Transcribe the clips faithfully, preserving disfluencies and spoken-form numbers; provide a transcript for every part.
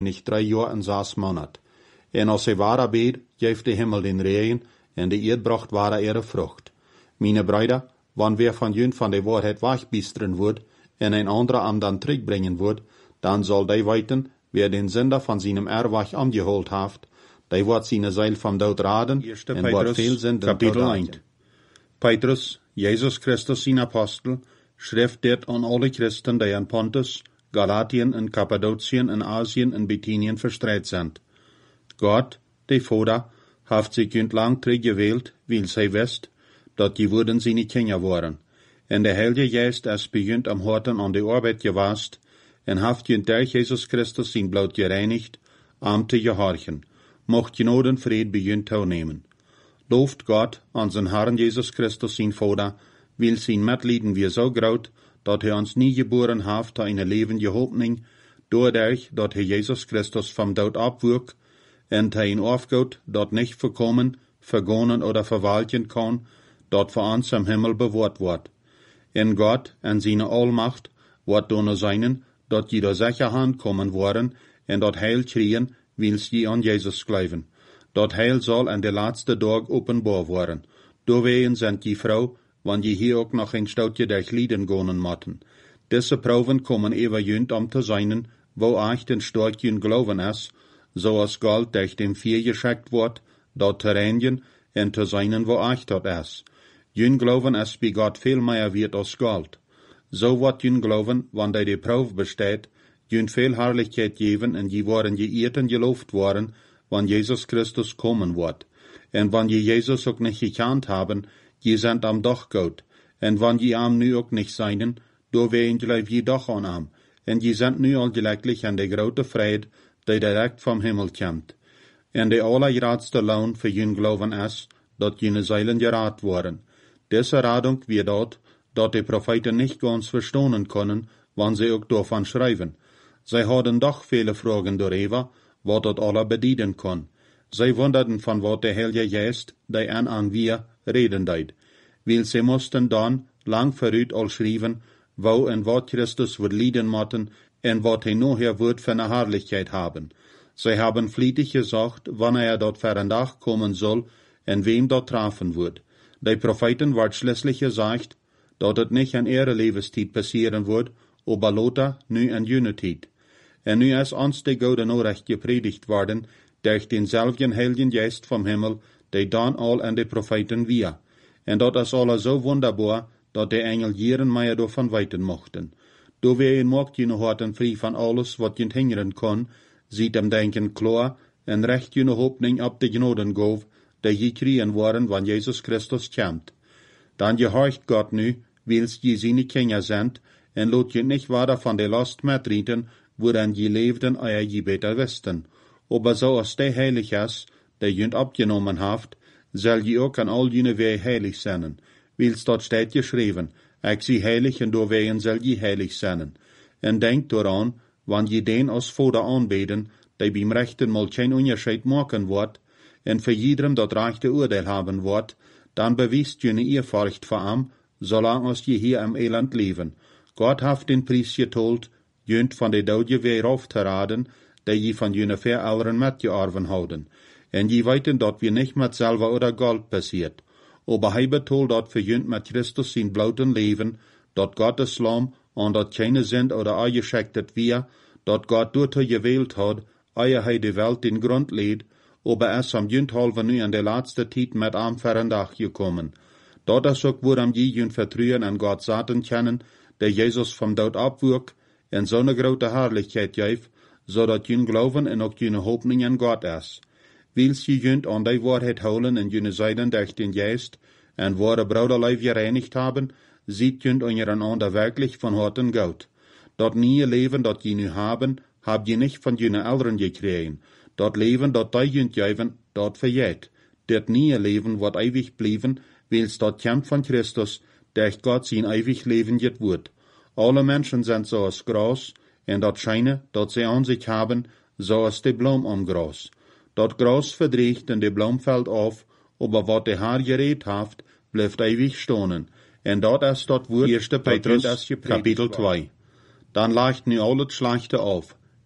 nicht drei Jahr en zes maand. En als hij ware beet, geeft de hemel den regen, en de eerd bracht ware ihre Frucht. Meine Brüder, wann wer von jün van de Wahrheit wachbisteren wordt, en een andere am dan terugbrengen wordt, dan zal die weten, wer den Sünder von seinem Erwach angeholt haft, die wordt seine Seil vom Dood raden, en wordt veel Sünden Kapitel eins. Petrus, Jesus Christus sein Apostel, schrift dit an alle Christen, die in Pontus, Galatien en Kappadokien en Asien en Bithynien verstreit sind. Gott, der Vater, haft sich jünd lang teruggewählt, weil sie wisst, dat die würden seine Kinder waren. En der Heilige Geist es begünt am Horten an die Arbeit gewast, en haft jünd durch Jesus Christus sein Blut gereinigt, am te gehorchen. Mocht Genoden Fried begünt teilnehmen. Loft Gott an sein Herrn Jesus Christus sein Vater, weil sein Mitleiden wir so groot, dat hij ons nie geboren haft ta eine levende Hoffnung, doordat dat hij Jesus Christus vom Dood abwürk, en ta een aufgoot, dat nicht verkommen, vergonnen oder verwalten kann, dat voor ons am Himmel bewaard wordt. En Gott en seine Allmacht wordt door seinen, dat je door sicher hand kommen worden, en dat Heil kriegen, wils je an Jesus geloven. Dat Heil zal an de laatste dag openbaar worden. Doorwegen sind die Frau, wann je hier ook nog een stoutje durch Lieden gonen motten. Diese Proben kommen ever jünd am te seinen, wo echt den starken Glauben is, so als Gold durch dem Vier geschickt wordt, dat te reinigen, en te seinen, wo echt dat is. Jün Glauben is bij Gott veel meer wird als Gold. So wordt jün Glauben, wann die Probe besteht, jün veel Herrlichkeit geben, en je worden geëerd en geloofd worden, wann Jesus Christus kommen wordt. En wann je Jesus ook nicht gekannt haben, je sind am doch gut, en wann je am nu ook nicht seinen, do ween gelijk je doch an am, en je sind nu al gelijklich an de grote vrede, die direct vom Himmel komt. En de allergrootste Lohn für jün Glauben is, dat jene Zeilen geraad worden. Diese Radung wird dort, dat de Propheten nicht ganz verstonen können, wann sie auch davon schreiben. Sie hadden doch viele Fragen darüber, wat dat alle bedienen kann. Sie wunderten von wat der Heilige Geist, die an an wir, reden deed. Weil sie mussten dann lang verrüht al schreiben, wo en wat Christus wird lieden motten, en wat hij nachher wird für eine Herrlichkeit haben. Sie haben flietig gesagt, wann er dort für ein Tag kommen soll, en wem dort treffen wird. Die Propheten wird schließlich gesagt, dat het nicht in ihre Lebenszeit passieren wird, aber loter nu in jene Zeit. En nu is ons de Gode Nachricht gepredigt worden, durch denselben Heiligen Geist vom Himmel, die dann all an de Propheten wir. En dat is alles so wunderbar, dat de Engel jeren meer davon weiten mochten. Do wir mocht je harten frei van alles, wat je hingeren kon, ziet hem denken klar, en recht je hoopning op de Gnoden gov, die je kriegen worden, wann Jesus Christus komt. Dan gehorcht Gott nu, wils je seine Kinder sind, en lot je nicht weiter von der Last mitreten, woran je leefden, eer je beter wisten. Aber so als der heilig is, der jünd abgenommen haft, zal je ook an al jene wee heilig zijn. Wils dat steht geschreven, ik zie heilig en doorwegen zal je heilig zijn. En denk daaraan, wann je den als Vader aanbeden, die beim rechten mal geen onderscheid maken wordt, en voor iedereen dat rechte oordeel hebben wordt, dan bewijst je eerfurcht voor hem, zolang als je hier im Elend leven. Gott heeft den Preis getold, jünd van de dood je weer af te raden, die je van jene ver ouderen met je arven houden. En je weten dat we nicht met Silber oder Gold passiert. Aber hij betoelt dat we jünd met Christus zijn blouten leven, dat Gottes Lamm, en dat keine sind oder eingeschickt het wir, dat Gott door te gewählt hat, eer hij de Welt den Grund leed, aber es am jünd halve nu in de laatste tijd met am verrendag gekommen. Dat is ook waarom je jünd vertrouwen en God zaten kennen, der Jesus vom Dood abwürk, en zo'n grote Herrlichkeit geeft, zodat jün geloven en ook jüne hoopning in God is. Wils je jünd an die Wahrheit holen en jüne Seiden durch den Geist, en wahre Bruderleib gereinigt haben, sieht jünd untereinander wirklich von Horten gut. Dat nieuwe Leben, dat je nu haben, hab je nicht von jüne Eltern gekregen. Dat Leben, dat die jünd geven, dat verjeet. Dat nieuwe Leben, wat ewig blijven, wils dat komt von Christus, durch Gott sein ewig Leben jet wird. Alle Menschen sind so als Gras, en dat schijne, dat sie an sich haben, so als de Blom am Gras. Dat Gras verdriecht en de Blom fällt auf, aber wat de Haar gereed haft, blijft ewig stonen. En dat is dat woord, Eerste Petrus, Kapitel zwei. Dan leicht nu al het slechte auf.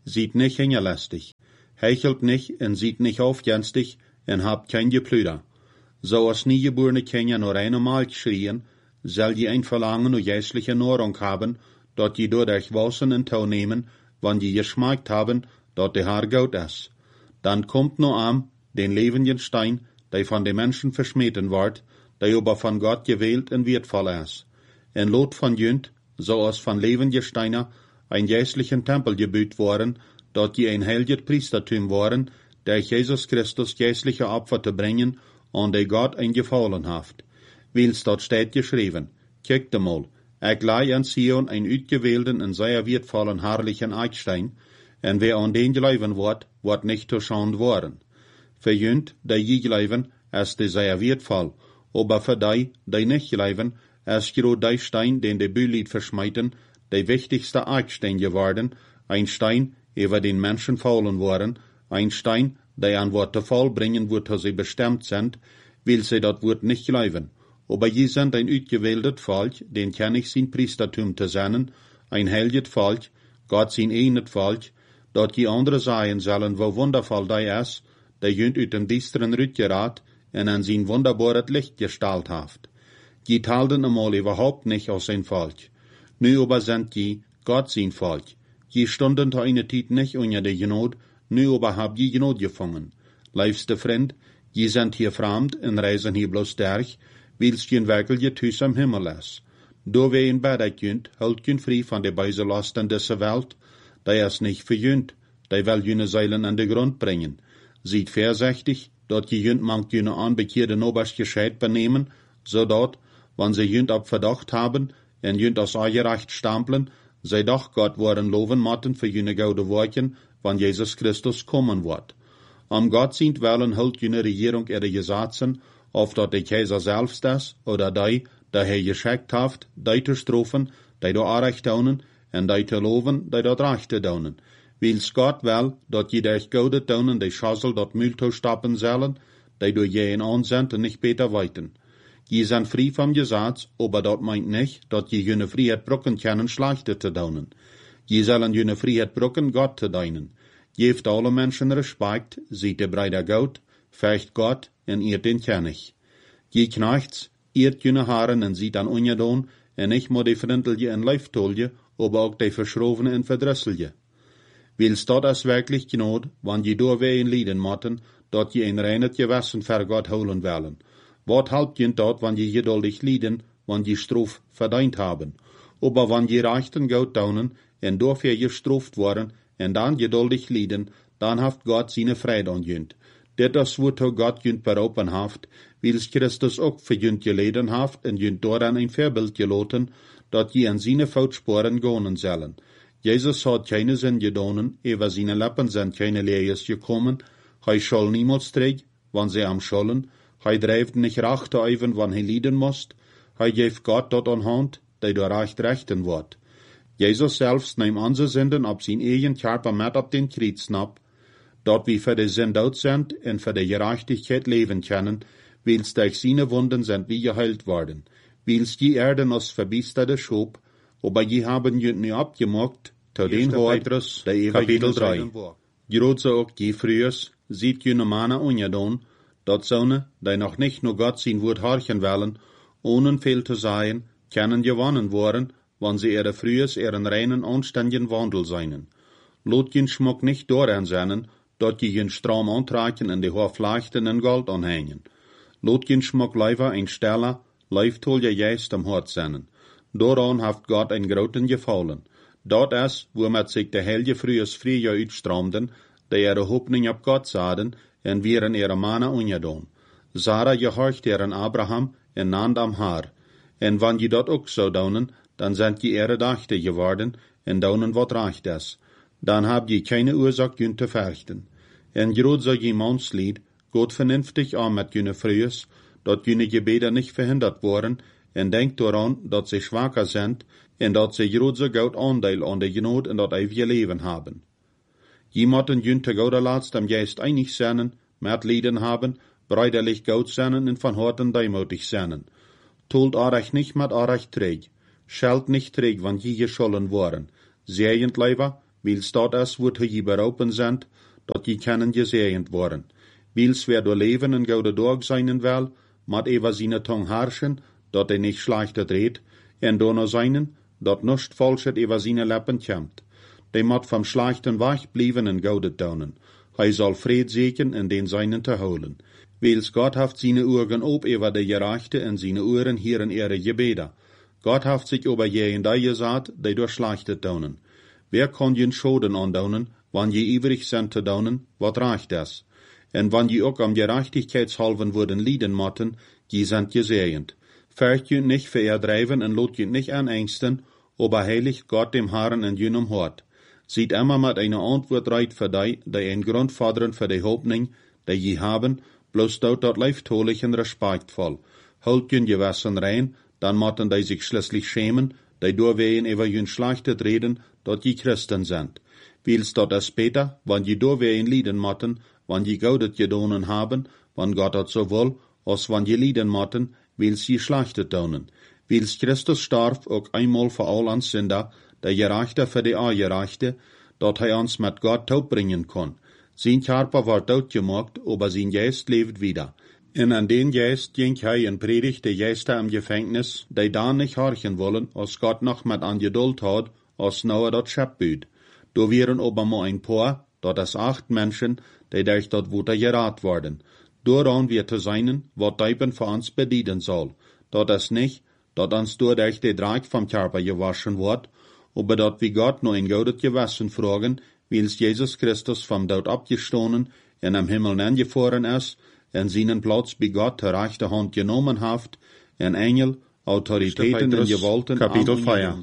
Sieht nicht hingerlästig, hechelt nicht en sieht nicht aufjenstig en habt kein Geplüder. So als niegeborene Kinder nur einmal geschrien, soll je ein Verlangen und jässliche Nahrung haben, dort je durch euch Wassen in Tau nehmen, wann je geschmeckt haben, dort der Haar gut ist. Dann kommt nur am, den lebenden Stein, der von den Menschen verschmeten wird, der aber von Gott gewählt und wertvoll ist. En Lot von Jünd, so als von lebenden Steiner, ein jässlichen Tempel gebüht worden, dort je ein heiliges Priestertum waren, der Jesus Christus jässliche Opfer zu bringen, und der Gott ein Gefallen haft. Wils dort steht geschrieben, kijkt mal, ich leih an Sion ein uitgewählten und sehr wertvollen herrlichen Eichstein, en wer an den geleiven wird, wird nicht zu schand worden. Für jünd, die je geleiven, ist die sehr wertvoll, aber für die, die nicht geleiven, ist gerade der Stein, den die Bülied verschmeiten, der wichtigste Eichstein geworden, ein Stein, über den Menschen fallen worden, ein Stein, der an Wort zu Fall bringen wird, dass sie bestimmt sind, will sie dort wird nicht glauben. Aber je sind ein uitgewähltes Volk, den kann ich sein Priestertum zu sein, ein heiliges Volk, Gott sein eigenes Volk, dort die andere sagen sollen, wo wundervoll der ist, der jünd uit dem düsteren Rütgerat und an sein wunderbares Licht gestalt haft. Die talten einmal überhaupt nicht aus sein Volk. Nu aber sind die Gott sein Volk. Die stunden zu einer Zeit nicht unter der Genot, nu aber hab die Genot gefangen. Liebste Freund, die sind hier fremd und reisen hier bloß durch, weil's je wirklich je Tüß am Himmel ist. Do wir in Bad jünd, hält jünd frei von der Beiselasten dieser Welt, der ist nicht für jünd, der will jüne Seilen an den Grund bringen. Sieht vorsichtig, dort je jünd mangt jüne anbekehrte Nobers gescheit benehmen, so dort, wann sie jünd ab Verdacht haben, en jünd aus euer Recht stampeln, sei doch Gott worden loben motten für jüne gaude Worten, wann Jesus Christus kommen wird. Am Gott sind Willen hält jüne Regierung ihre Gesetzen, auf dort der Kaiser selbst ist, oder die, der er geschickt haft, die zu strafen, die do Recht daunen, en die zu loben, die dort Recht daunen. Weil's Gott will, dort je durch gaude daunen, die Schassel dort Mühlto stappen sollen, die do jeden ansend und nicht beter weiten. Je sind frei vom Gesetz, aber dort meint nicht, dort je jüne Freiheit brücken können, schlechte zu daunen. Je sollen jüne Freiheit brücken, Gott zu deinen. Geeft alle Menschen Respekt, sieht der Brüder Gott, fecht Gott, en ihr den König. Je knechts, ehrt jüne Haaren en sieht an unjedon, en nicht nur die Frintelje en Leiftolje, aber auch die Verschrovene en Verdrüsselje. Wils dort ist wirklich Gnot, wann je durchwehen lieden motten, dort je ein reines Gewissen für Gott holen wollen. Wat halbt je dort, wann je geduldig lieden, wann je Struf verdient haben. Aber wann je Rechten Gott daunen, en dafür gestruft worden, en dann geduldig lieden, dann haft Gott seine Freude an jünd. Dit is wat Gott jünd beroepen haft, wils Christus ook für jünd geleden haft, en jünd doran ein Vorbild geloten, dat je an seine Voetsporen gonen sollen. Jesus hat keine Sinn gedonen, über seine Lippen sind keine Leers gekommen, hij schall niemals träg, wann sie am schollen, hij dreift nicht Rache eiven, wann hij lieden musst, hij geeft Gott dort an Hand, der du recht rechten wird. Jesus selbst nimmt unsere Sünden ab sein eigen Körper mit ab den Kreuz ab, dort wie für die Sünd out sind und für die Gerechtigkeit leben können, weil's durch seine Wunden sind wie geheilt worden, weil's die Erde uns verbiesterte schob, aber je haben jünd nie abgemacht, zu den Hort, der Kapitel drei. Gerade auch je frühers, sieht jüne Männer unjedon, dort Sonne, die noch nicht nur Gott sein Wort horchen wollen, ohne viel zu sein, können gewonnen worden, wann sie ihre frühes ihren reinen, anständigen Wandel seinen. Lot jen Schmuck nicht daran seinen, dort je jen Strom antragen und die Hochflechten in Gold anhängen. Lot jen Schmuck leiver ein Steller, leift hol ja jeist am Hort seinen. Daran haft Gott ein groten Gefallen. Dort ist, wo mit sich der Helge frühes Frühjahr uitstromden, die ihre Hoffnung ab Gott sahen, en wieren ihre Männer ungedon. Sarah gehorcht ihren Abraham en nand am Haar. En wann je dort ook so daunen, dann sind je ihre Dachte geworden, en daunen wat recht ist. Dann habt je keine Ursache jün zu fürchten. En grod so je Mannslied, Gott vernünftig an mit jüne Frühes, dort jüne Gebete nicht verhindert worden, en denkt daran, dat sie schwacher sind, en dat sie grod so gut Anteil an der Genot in dat ewige Leben haben. Je motten jün te gouder laatst am Geist einig seinen, met Lieden haben, breuderlich gut seinen en van Horten deimutig seinen. Tult arech nicht mit arech träg, schalt nicht träg, wann je geschollen worden, sehend leiber, wils dat is wat je beroepen zijn, dat je kennen gezegend worden. Wils wer door leven en gouden dag zijn wel, mat eva zijn tong herrschen, dat hij niet slecht redt, en door zijn, dat nust falsch eva zijn lippen komt. Hij mat vom slechten weg blijven en gouden tonen. Hij zal vrede zeken en den zijnen te houden. Wils Gott haft seine Ohren op über de Gerechte en seine Ohren hieren ihre Gebete. Gott haft sich über jeden da gesagt, die durch Schlechte tonen. Wer kann jen Schoden andonen, wann je ivrig sind te donen, wat reicht das? En wann je ook am Gerechtigkeitshalven worden lieden motten, die sind gesegend. Fährt je nicht verdrijven en lot je nicht anängsten, aber heiligt Gott dem Herrn in jenem Hort. Sieht immer mit einer Antwort reit für die, die ein Grund fordern für die Hoffnung, die je haben, bloß dort dat leiftolich en respektvoll. Holt jün gewassen rein, dann motten die sich schließlich schämen, die doorwegen über jün schlechtet reden, dat je Christen sind. Wils dat es später, wann je doorwegen lieden motten, wann je goudet gedonen haben, wann Gott dat so will, als wann je lieden motten, wils je schlechtet donen. Wils Christus starb ook einmal voor al ans Sünder, der Gerechte für die Ungerechte, dat hij ons met Gott taub bringen kon. Sein Körper war doodgemaakt, aber sein Geist lebt wieder. En an den Geist ging hij en predigte Geister im Gefängnis, die da nicht horchen wollen, als Gott noch mit an Geduld hat, als nauer dat Schöpbüt. Da wären aber mal ein paar, dat es acht Menschen, die durch dat Wutter gerat worden. Daran wird zu seinen, wat Deiben für uns bedienen soll. Dat es nicht, dat uns durch die Dreck vom Körper gewaschen wird, aber dat wie Gott nur ein goudet Gewassen fragen, wils Jesus Christus vom Tod abgestoßen en am Himmel angefahren ist, en seinen Platz bei Gott der rechte Hand genommen haft, en Engel, Autoritäten und Gewalten Kapitel vier.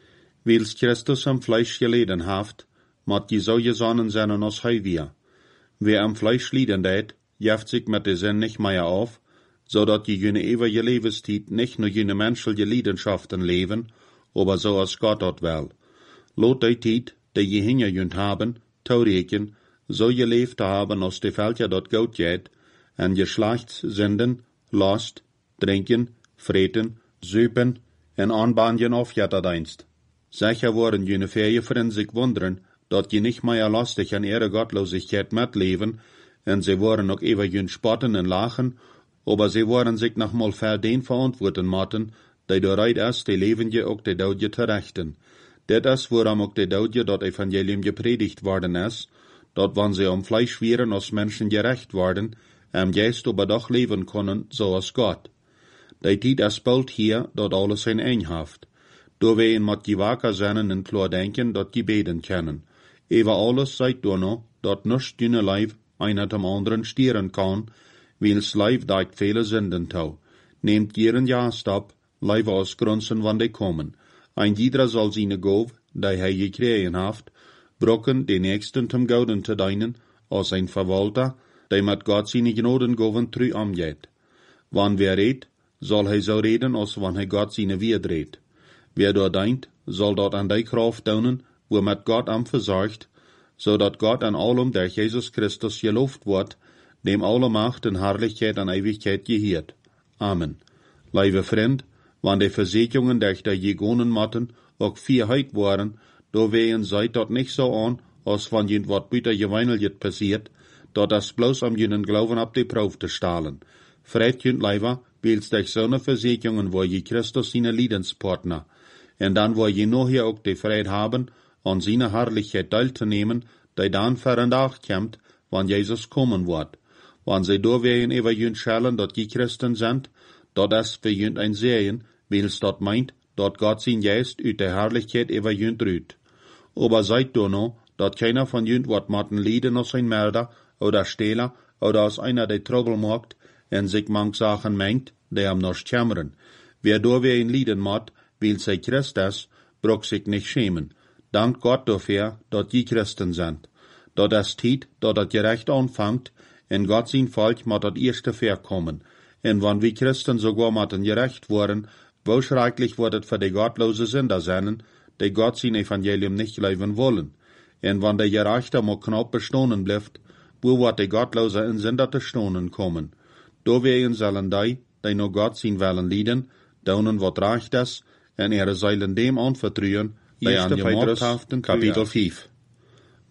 Wils Christus am Fleisch geleden haft, mat die so gesonnen sein als hei wir. Wer am Fleisch lieden deit, jeft sich mit de Sinn nicht mehr auf, so dat die jene ewige Lebenstiet nicht nur jene menschliche Leidenschaften leben, aber so als Gott dort will. Lot die Tiet, die je hingejunt haben, taureken, so geleefd haben als de Völker dort Gott geht, en Geschlechtssünden, Last, Trinken, Freten, Süpen en Anbandjen auf Jetterdienst. Sicher worden jene Ferien sich wundern, dat je nicht mehr lastig an ihre Gottlosigkeit mitleben, en sie waren auch ewer jün spotten en lachen, aber sie waren sich noch mal für den verantworten matten, die bereit ist, die Lebende auch die Daudje zu rechten. Dat is waarom ook de Daudje dat Evangelium gepredigt worden is, dat wann sie am Fleisch wären als Menschen gerecht worden, am Geist aber doch leben können, so als Gott. Die Tijd is bald hier, dat alles zijn eenhaft. Door wij in mat gewaka zijn en klar denken, dat die beden kennen. Ewa alles seid door no, dat nust dünne Leib einer dem anderen stieren kann, wils Leib deit viele Sünden tau. Nehmt ihren Jastab, Leib aus Grunzen, wann die kommen. Ein jeder soll seine Gov, die hij gekregen haft, brocken den nächsten zum Gouden te dienen, als ein Verwalter, die mit Gott seine Gnodengoven trü amgeht. Wann wer redt, soll hij so reden, als wann hij Gott seine Wied redt. Wer dort denkt, soll dort an die Kraft donen, wo mit Gott am versorgt, so dat Gott an allem, der Jesus Christus gelobt wird, dem alle Macht und Herrlichkeit an Ewigkeit gehiert. Amen. Liebe Freund, wann die Versicherungen durch die gegonen matten auch vierheit waren, do wehen seid dort nicht so an, als wenn jent wat büter geweinelt passiert, dort das bloß am jenen Glauben ab die Prof zu stahlen. Freit jent leiber, wils durch so eine Versicherungen, wo je Christus seine Liedenspartner, en dann wo je noch hier auch die Freiheit haben, an seine Herrlichkeit teilzunehmen, die dann verendach kommt, wann Jesus kommen wird. Wann sie do wehen über jent schellen, dort je Christen sind, dort ist für jent ein Sehen, wils dort meint, dort Gott sein Geist ut der Herrlichkeit über jünt rüht. Aber seid du no, dort keiner von jünt wat matten lieden als ein Mörder oder Stehler oder als einer, der Trouble macht, en sich manch Sachen meint, der am noch kämmern. Wer do wer in lieden mat, will sei Christ ist, brock sich nicht schämen. Dank Gott dafür, dort die Christen sind. Dort es Tiet, dort das Gerecht anfangt, en Gott sein Volk mat dat erste verkommen. En wann wir Christen sogar matten gerecht worden, wo schrecklich wird es für die gottlose Sünder sein, die Gott sein Evangelium nicht leben wollen. En wann der Gerechte mal knapp bestohnen bleibt, wo wird die Gottlose in Sünder zu stohnen kommen? Do wehen sollen die, die nur Gott sein wollen lieden, daunen wat recht ist, en ihre Seilen dem anvertrauen, die an gemacht haften, Kapitel fünf.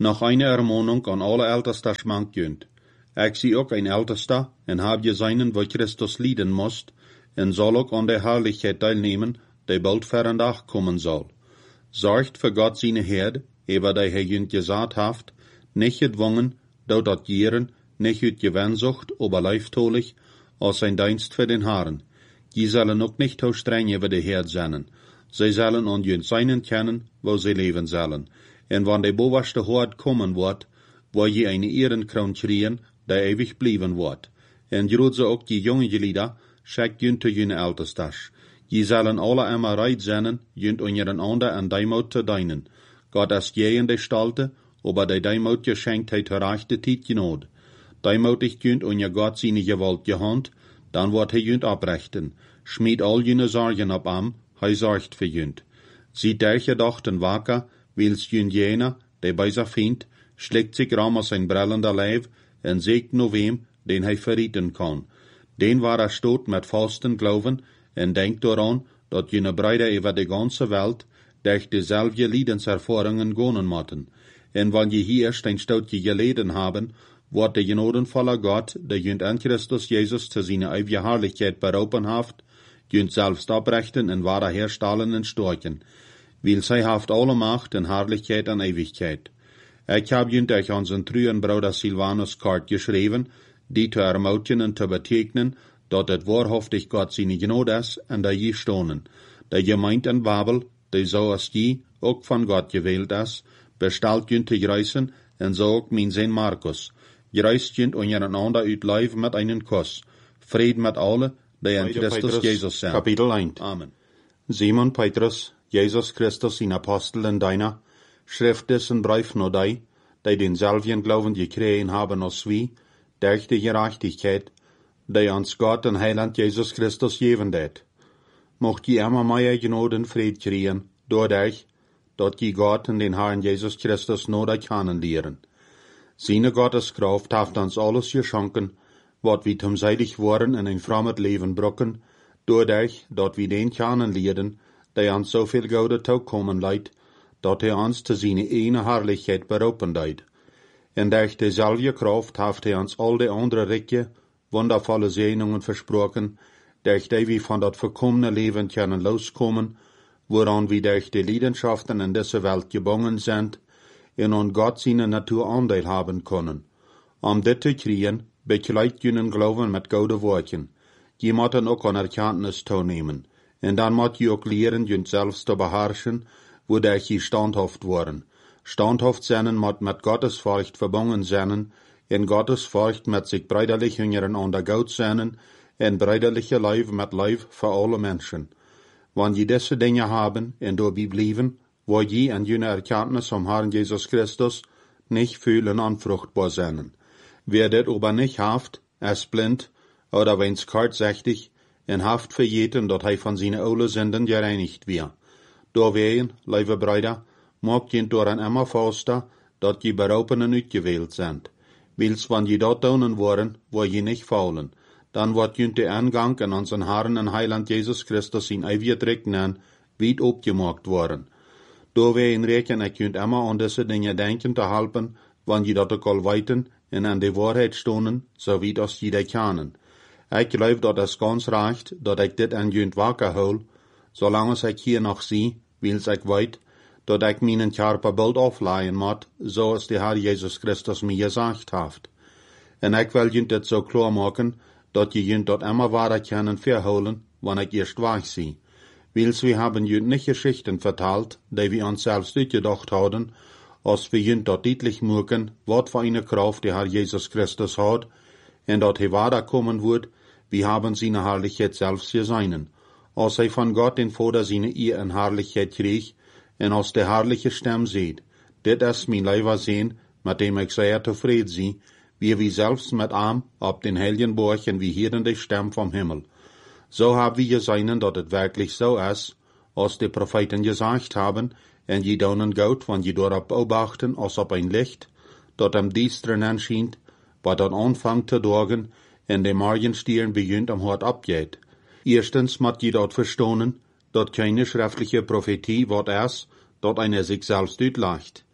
Noch eine Ermahnung an alle Ältester schmankt jünt. Ik zie ook een Ältester, en heb je zijnen wo Christus lieden moest, en zal ook aan de herrlichkeit teilnemen, die bald verandag kommen zal. Zorgt voor God zijn Herd, eber die hij jünt gezaad haft, nicht gedwongen, door dat jeren, nicht uit gewensucht, aber leiftolig, als zijn dienst voor den Herren. Die zullen ook nicht so streng über de Herd zijn. Zij zullen aan jünt seinen kennen, wo sie leben zullen. En wann de bovenste Hord kommen wordt, wo je eine Ehrenkroon kriegen, die ewig blijven wordt. En groot ze ook die jonge lieden, schickt jünt te jüne Ältesters. Je zullen alle immer reit zijn, jünt on ihren ander en Deimut te dienen. God is je in de stalte, aber de Deimut geschenkt hij te rechte tijd genood. Deimotig jünt on je God zijn gewalt gehand, dan wordt hij jünt aprechten. Schmied al jüne zorgen op am, hij zorgt voor jünt. Sie der gedachten waker, wils jünt jener, de bij zijn vriend, schlägt sich ram aus sein brellender Leib en zegt no wem, den hij verrieten kan. Den war er stot met vasten glauben en denkt daran, dat jene Brüder über de ganze Welt durch dieselbe Liedenserfahrungen gonen motten. En wann je hier erst ein Stoutje geleden haben, wordt de genodenvolle Gott, der jünt an Christus Jesus zu seiner ewigen Herrlichkeit beroepen haft, jünt selbst abrechten en wahre herstellen en storchen. Weil zij haft alle Macht en Herrlichkeit en Ewigkeit. Ik heb jünt durch unseren trühen Bruder Silvanus kort geschreven, die te ermutigen en te betekenen, dat het waarhaftig God zijn genode is en dat je stonen. De gemeente in Babel, die zoals je ook van God gewählt is, bestelt jünt te gruisen en zo ook mijn zin Markus. Gruist jünt ondereinander uit lijf met einen Kuss. Vrede met alle, die in Christus Jezus zijn. Kapitel één. Amen. Simon Petrus, Jesus Christus zijn Apostel en deiner, schrift dessen Brief nur die, die denselben Glauben gekregen haben als wie, durch die Gerechtigkeit, die uns Gott en Heiland Jesus Christus geven deed. Mocht je immer mehr Genode en Fried kriegen, doordat dat je Gott en den Herrn Jesus Christus nodig kennenlernen. Seine Gotteskraft heeft ons alles geschonken, wat we tomzijdig worden in een fremd leven brokken, doordat dat we den kennenlernen, die ons zoveel goede toekomen leidt, dat hij ons te zijn ene herrlichkeit beroepen deed. En durch dezelfde kraft heeft hij ons al de andere rijke, wundervolle Segnungen versprochen, durch die wir von dat verkommene Leben können loskomen, woran wir durch die Leidenschaften in dieser Welt gebunden sind, en an Gott seine Natur Anteil haben können. Um dit te kriegen, bekleidt jenen Glauben mit gute Worten. Je moeten ook an Erkenntnis toenemen, en dan moet je ook leren jent selbst te beherrschen, wodurch je standhaft worden. Standhaft zijn moet met Gottesfurcht verbunden zijn, en Gottesfurcht met zich brüderlich untereinander gut zijn, en brüderliche Liebe mit Liebe für alle Menschen. Wann je diese Dinge haben, en dabei bleiben, wo je an jene Erkenntnis vom Herrn Jesus Christus nicht fühlen unfruchtbar sein. Wer das aber nicht haft, ist blind, oder wenn's kurzsichtig, en haft verjeten, dat hij von seine alle Sünden gereinigt wird. Daarbij, lieve Brüder, maakt je door een immer vaster, dat je beroepenen uitgewählt sind. Wils wann je dat doen worden, wo je nicht faulen, dann wordt je de Eingang in unseren Herrn en Heiland Jesus Christus in eeuwig Rechten weit opgemaakt worden. Daarbij reken ik je immer an diese Dinge denken te helpen, wann je dat ook al weten en an de Wahrheit stonen, so wie das je de kennen. Ik geloof dat es ganz recht, dat ik dit aan je wakker hou, zolang ik hier nog zie, wils ik weet, dat ik mijn Körper bald afleien moet, zoals de Herr Jesus Christus mir gesagt heeft. En ik wil je dit zo klar maken, dat je je dat immer wahrer können verholen, wann ik eerst weg zie. Wils we hebben je nicht Geschichten vertelt, die we ons selbst uitgedacht hadden, als we je dat deutlich maken, wat voor eine Kraft de Herr Jesus Christus hat, en dat hij weiterkommen wordt, we hebben seine Herrlichkeit selbst gesehen. Als hij van Gott den Vater seine Ehe en Herrlichkeit kreeg, en als de herrliche Stem sieht, dit is mijn leiver Sehn, mit dem ik sehr tevreden zie, wie wir selbst mit ihm ab den heiligen Burg en wie hier in de Stem vom Himmel. So haben wir gesehen, dat het wirklich so ist, als die Propheten gesagt haben, en je daunen goud, wann je dorop beobachten, als op ein Licht, dat am Diesteren anschient, wat dan anfangt te dorgen, en de Morgenstieren begint am Hort abgeht. Erstens moet je dat verstonen, dat keine schriftliche Prophetie wat is, dat einer sich selbst uitlegt.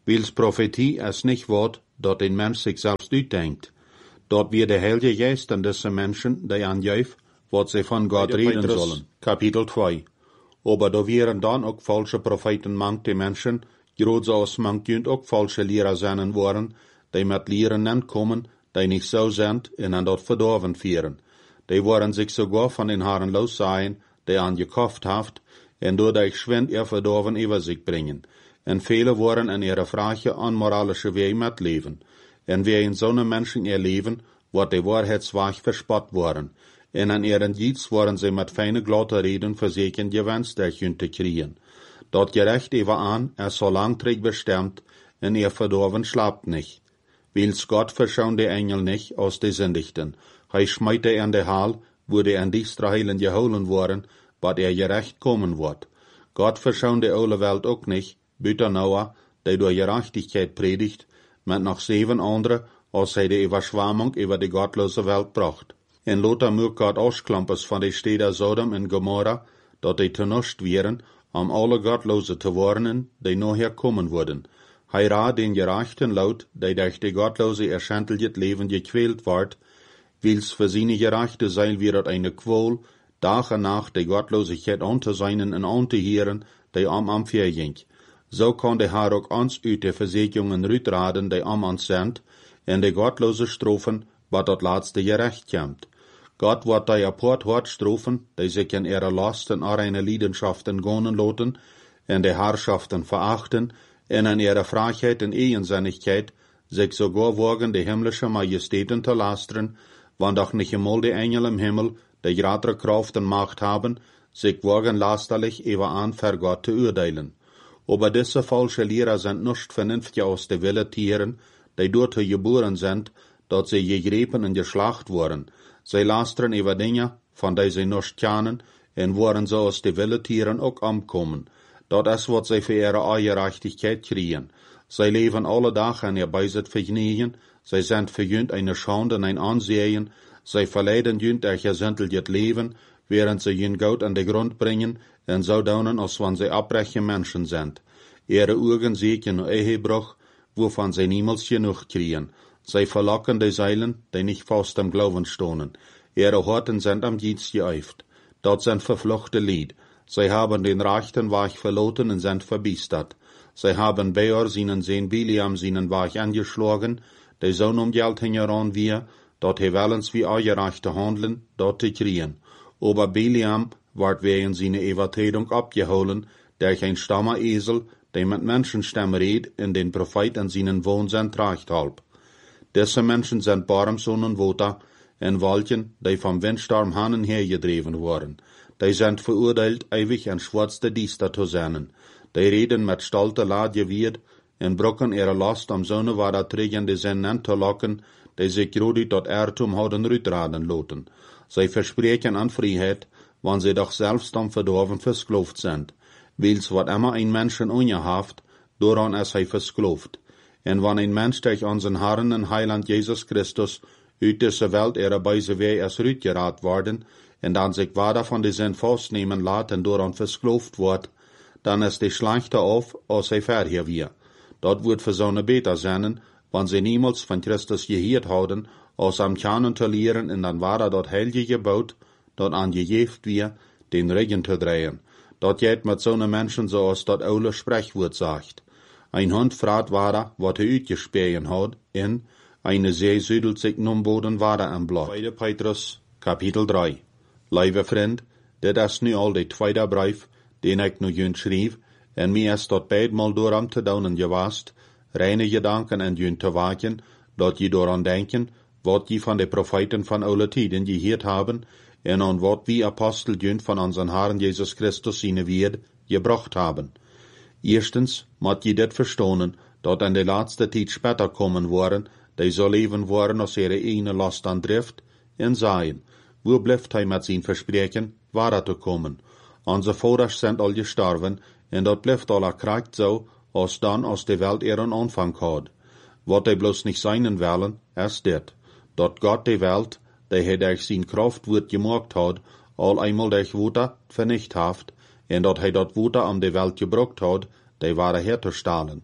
Wils Prophetie es nicht wird, dat den Mensch sich selbst uitdenkt. Dort wird der Heilige Geist an diese Menschen, die angeeft, wat sie von Gott reden Petrus, sollen. Kapitel zwei. Aber da wären dann auch falsche Propheten manche Menschen, groß als manche auch falsche Lehrer sein worden, die mit Lehren nennt kommen, die nicht so sind, und an dort verdorven führen. Die wollen sich sogar von den Haaren los sein, die angekauft haft, und dadurch schwind ihr verdorven über sich bringen. Und viele wollen in ihrer freie, unmoralische Weg mitleben. Und wer in so einem Menschen ihr Leben, wird die Wahrheitswach verspott worden. Und an ihren Dietz wollen sie mit feine glatte Reden versichern, Gewinst der Jünte kriegen. Dort gerecht über an, er so langträg bestimmt, und ihr verdorven schlapt nicht. Wils Gott verschauen die Engel nicht aus die Sündigten. Hij schmeite in de Hal, wo die an diestra Heilen geholen worden, wat er gerecht kommen wird. Gott verschauen die alle Welt auch nicht, büter Noah, der durch Gerechtigkeit predigt, mit noch sieben andere, als hij die Überschwammung über die gottlose Welt bracht. En Lothar mögt Gott ausklampers von de Städte Sodom und Gomorra, dat die tenuscht wären, um alle Gottlose zu warnen, die nachher kommen würden. Hij raad den gerechten Laut, die durch die Gottlose erschändelt Leben gequält ward, wils für seine gerechte Seil wird eine Qual, Tag und Nacht die Gottlosigkeit anzuseinen und anzuhören, die am am verging. So kann der Herr auch uns uit der Versicherungen rütraden, die am uns sind, und die gottlose Strophen, wat dort letzte gerecht kommt. Gott wird die apart hart Strophen, die sich in ihrer Lasten und eine Leidenschaften gonnen loten, und die Herrschaften verachten, und in ihrer Freiheit und Ehensinnigkeit sich sogar wagen, die himmlische Majestäten zu lastern, wann doch nicht einmal die Engel im Himmel, die größere Kraft und Macht haben, sich wagen lasterlich über an für Gott zu urteilen. Aber diese falsche Lehrer sind nicht vernünftig aus der Wille Tieren, die dort geboren sind, dort sie gegriffen und geschlacht wurden. Sie lastern über Dinge, von denen sie nicht kennen, und wollen so aus der Wille Tieren auch umkommen. Dort ist, was sie für ihre Gerechtigkeit kriegen. Sie leben alle Tage in ihr Beisitz vergnügen, sie sind für jünd eine Schande und ein Ansehen, sie verleiden jünd ihr gesündelt Leben, während sie jünd Gott an den Grund bringen, und so daunen, als wenn sie abbreche Menschen sind. Ihre Augen sehen nur Ehebruch, wovon sie niemals genug kriegen. Sie verlocken die Seilen, die nicht fast am Glauben stohnen. Ihre Horten sind am Dienst geäuft. Dort sind verfluchte Lied. Sie haben den rechten Weg verloten und sind verbiestert. Sie haben Beor seinen Sohn Biliam seinen Weg angeschlagen, der Sohn um Geld hingeran wir, dort he wellens wie eugerechte handeln, dort zu kriegen. Aber Biliam ward wegen seine Übertretung abgeholen, durch ein stammer Esel, der mit Menschenstämme redet, in den Prophet an seinen Wohnsinn tragt halb. Diese Menschen sind Barmsohn und Wota, in Wolken, die vom Windsturm Hannen hergedreven wurden. Die sind verurteilt, ewig ein schwarzer Diester zu sein. Die reden mit stolzer Ladje wird, und brocken ihre Last am Sonne war da trägende Sinnen zu locken, die sich gerade dort Irrtum haben rütraden loten. Sie versprechen an Freiheit, wann sie doch selbst am Verdorben versklavt sind. Wils wat immer ein Menschen ungehaft, daran ist er versklavt. Und wenn ein Mensch durch unseren Herrn und Heiland Jesus Christus uit dieser Welt ihre Beise Weh ist rütgerat worden, und dann sich weiter von die Sinn festnehmen lässt und daran versklavt wird, dann ist die schlechter auf, als sie vorher wir. Dort wird für so eine beter sein, wenn sie niemals von Christus gehört haben, aus am Kernen zu lehren, und dann war er dort heilige gebaut, dort angejeft wir, den Regen zu drehen. Dort geht mit so einem Menschen so, als dort alle Sprechwort sagt. Ein Hund fragt war, wat er uitgespähen hat, in eine See südelt sich nun Boden war am Blatt. zweiter Petrus, Kapitel drei. Liebe Freund, das ist nu al de tweede brief, den ich nu jünd schrieb, en mir ist dort beidmal door am te daunen gewast, reine Gedanken en jünd te waken, dort je doran denken, wat je van de Propheten van alle Tiden gehört haben, en an wat wie Apostel jünd von unseren Herrn Jesus Christus seine Werde gebracht haben. Erstens, mat je dit verstonen, dat an de laatste Tijd später kommen worden, die so leben worden aus ihre eigene Last an Drift, en seien, wo blieft hij met zijn verspreken, waar te komen. Onze vaders sind al gestorven, en dat blieft al kracht zo, als dan als de Welt ihren Anfang had. Wat hij bloß nicht seinen willen, ist dit, dat Gott die Welt, die hij durch zijn Kraft wordt gemaakt had, al einmal durch Wuter vernicht haft, en dat hij dat Wuter am de Welt gebrucht had, die waren herzustellen.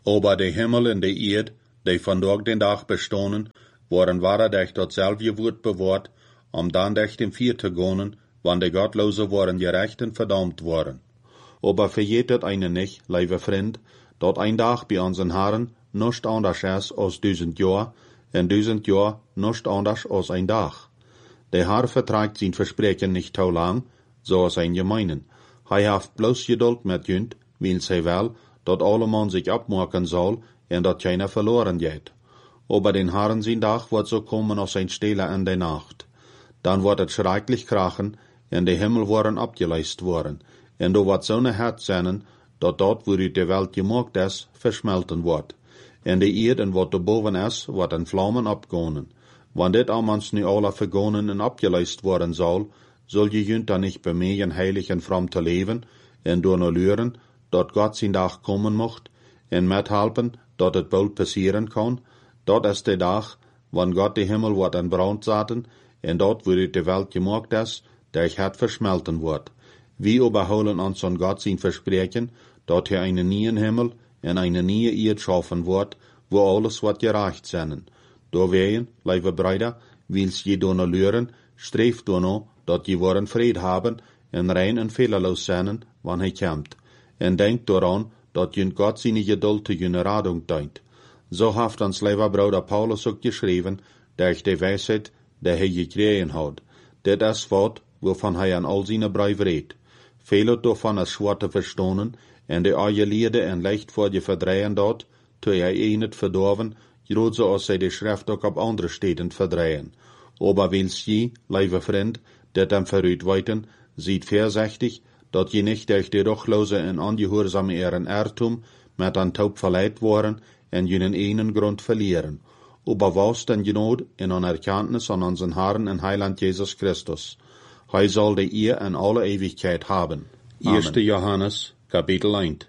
Aber de Himmel en de Erd, die vandaag den Dag bestonen, worden waren durch datzelfde woord bewaard, om dan durch den Vier te gaan, wann de Gottlose waren gerecht en verdammt worden. Aber vergeet het eine nicht, lieve vriend, dat ein Dag bij unseren Herren nicht anders is als duizend jaar, en duizend jaar nicht anders als ein Dag. Der Herr verträgt sein Versprechen nicht zu lang, so als ein Gemeinen. Hij haft bloß Geduld mit jünt, weil hij wel, dat alle man sich abmaken soll, en dat keiner verloren geht. Aber den Herren sein Dag wird so kommen als ein Stille in der Nacht. Dann wird het schrecklich krachen, en de Himmel worden abgeleist worden, en do wird so ne Herz zijn, dat dat, waaruit de Welt gemaakt is, verschmelten wordt. En de Erde en wat erboven is, wordt in vlammen opgaan. Wann dit allmans nu alle vergonnen en abgeleist worden zal, zul je junt dan niet bemeien heilig en fromm te leven, en door no leren, dat God zijn dag komen mocht, en methelpen, dat het bald passieren kan. Dat is de dag, wann God de Himmel wordt in brand zetten, en dat waaruit de Welt gemaakt is, durch het verschmelten wordt. Wie überholen ons an Gott sein Versprechen, dat er einen neuen Himmel en eine neue Erde schaffen wird, wo alles wat gerecht zijn. Doorwegen, lieve Brüder, wils je door leren, streeft door no, dat je worden vrede haben en rein en fehlerloos zijn, wann hij komt. En denkt dooraan, dat je God zijn geduld te je radung dient. Zo heeft ons lieve Bruder Paulus ook geschreven, durch de wijsheid, die hij gekregen had. Dit is wat, waarvan hij aan al zijn brieven redt. Veel daarvan is schwer te verstaan, en de eigen lieden en licht voor je verdrijven dat, toe hij een het verdorven, groot zoals zij de schrift ook op andere steden verdrijven. Aber wils je, lieve vriend, dit hem vooruit weten, ziet voorzichtig, dat je niet durch de ruchloze en ongehoorzame ehren Irrtum met een taub verleid worden en je een enen grond verlieren. Aber was den Genot in een erkenntnis aan onze Herrn en Heiland Jesus Christus. Hij zal de eer in alle ewigkeit haben. Eerste Johannes, Kapitel eins.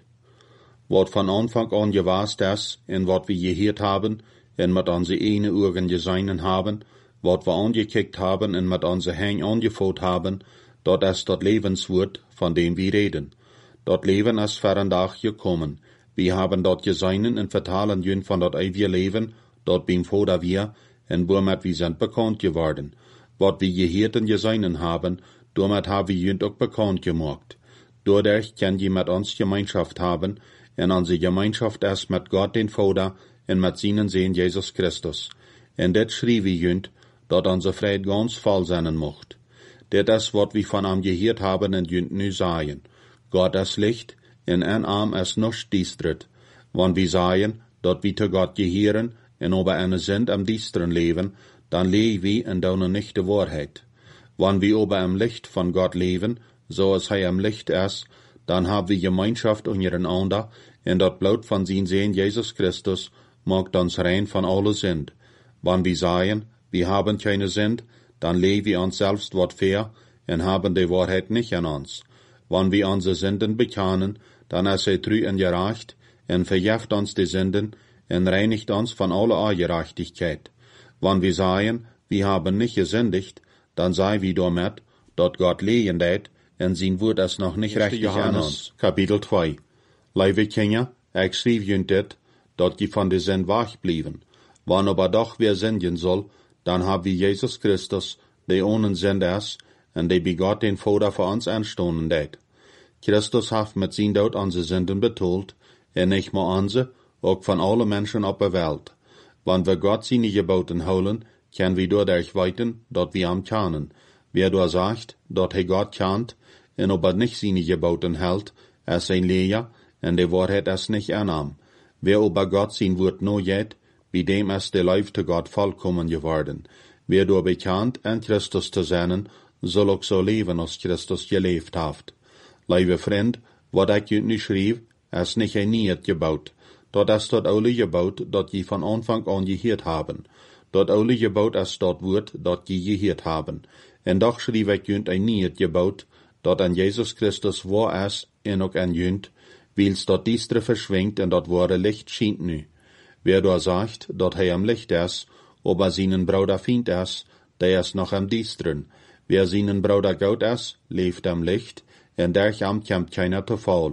Wat van Anfang an gewaast is, en wat we gehoord haben, en met onze ene Augen gesehen haben, wat we angekickt haben en met onze Hand angevoelt haben, dat is dat Lebenswort, van dem wir reden. Dat Leben is verandag gekommen. Wir haben dat gesehen en vertalen jün van dat ewige Leben, dat beim Vater wir, en womit wir sind bekannt geworden. Wat wir gehoord en gesehen haben, damit haben wir jünt ook bekannt gemacht. Dadurch kann je mit uns Gemeinschaft haben, en onze Gemeinschaft ist mit Gott den Vater en mit seinen Sohn Jesus Christus. En dit schrie wir jünt, dat onze Fried ganz voll sein mocht. Dit is wat wir von ihm gehoord haben en jünt nu sagen. Gott ist Licht, en in ihm ist nichts Düstret. Wann wir sagen, dat wir zu Gott gehören, en aber eine sind am düsteren Leben, dann leben wir in der nicht die Wahrheit. Wann wir aber im Licht von Gott leben, so als er im Licht ist, dann haben wir Gemeinschaft untereinander, en dat Blut von sein Sohn Jesus Christus macht uns rein von alle Sünd. Wann wir sagen, wir haben keine Sünd, dann leben wir uns selbst wat fair, en haben die Wahrheit nicht in uns. Wann wir unsere Sünden bekennen, dann ist er treu und gerecht, en vergift uns die Sünden, en reinigt uns von aller Ungerechtigkeit. Wann wir sagen, wir haben nicht gesündigt, dann sei wir damit, dat Gott lehen det, en sein Wort ist noch nicht richtig an uns. Kapitel zwei. Lieve Kinder, ik schreef junt dit, dat je van de zin wegblieben. Wann aber doch wer sündigen soll, dann haben wir Jesus Christus, der ohne Sünde ist, en der bei Gott den Vater für uns anstonden det. Christus hat mit sein Tod unsere Sünden betont, en nicht nur unsere, auch von allen Menschen auf der Welt. Wann wir Gott seine Geboten holen, können wir dadurch weiten, dat wir am kennen. Wer da sagt, dat er Gott kennt, en ob er nicht seine Geboten hält, ist ein Leer, en die Wahrheit ist nicht annahm. Wer aber Gott sein Wort no jet, wie dem ist der Leib zu Gott vollkommen geworden. Wer da bekannt, in Christus zu sein, soll auch so leben, als Christus gelebt hat. Liebe Freund, wat ich jüt nu schrieb, ist nicht ein Niet gebaut. Dat ist dat oude Gebot, dat je von Anfang an gehoord haben. Dat oude Gebot ist dat Wort, dat je gehoord haben. En doch schrieb ich jünt ein Niet Gebot, dat an Jesus Christus wahr ist, en ook an jünt, wils dat diestre verschwingt en dat wahre Licht schient nu. Wer da sagt, dat hij am Licht ist, aber seinen Bruder Feind ist, der ist noch am Diestren. Wer seinen Bruder Gott ist, lebt am Licht, en durch am kommt keiner zu Fall.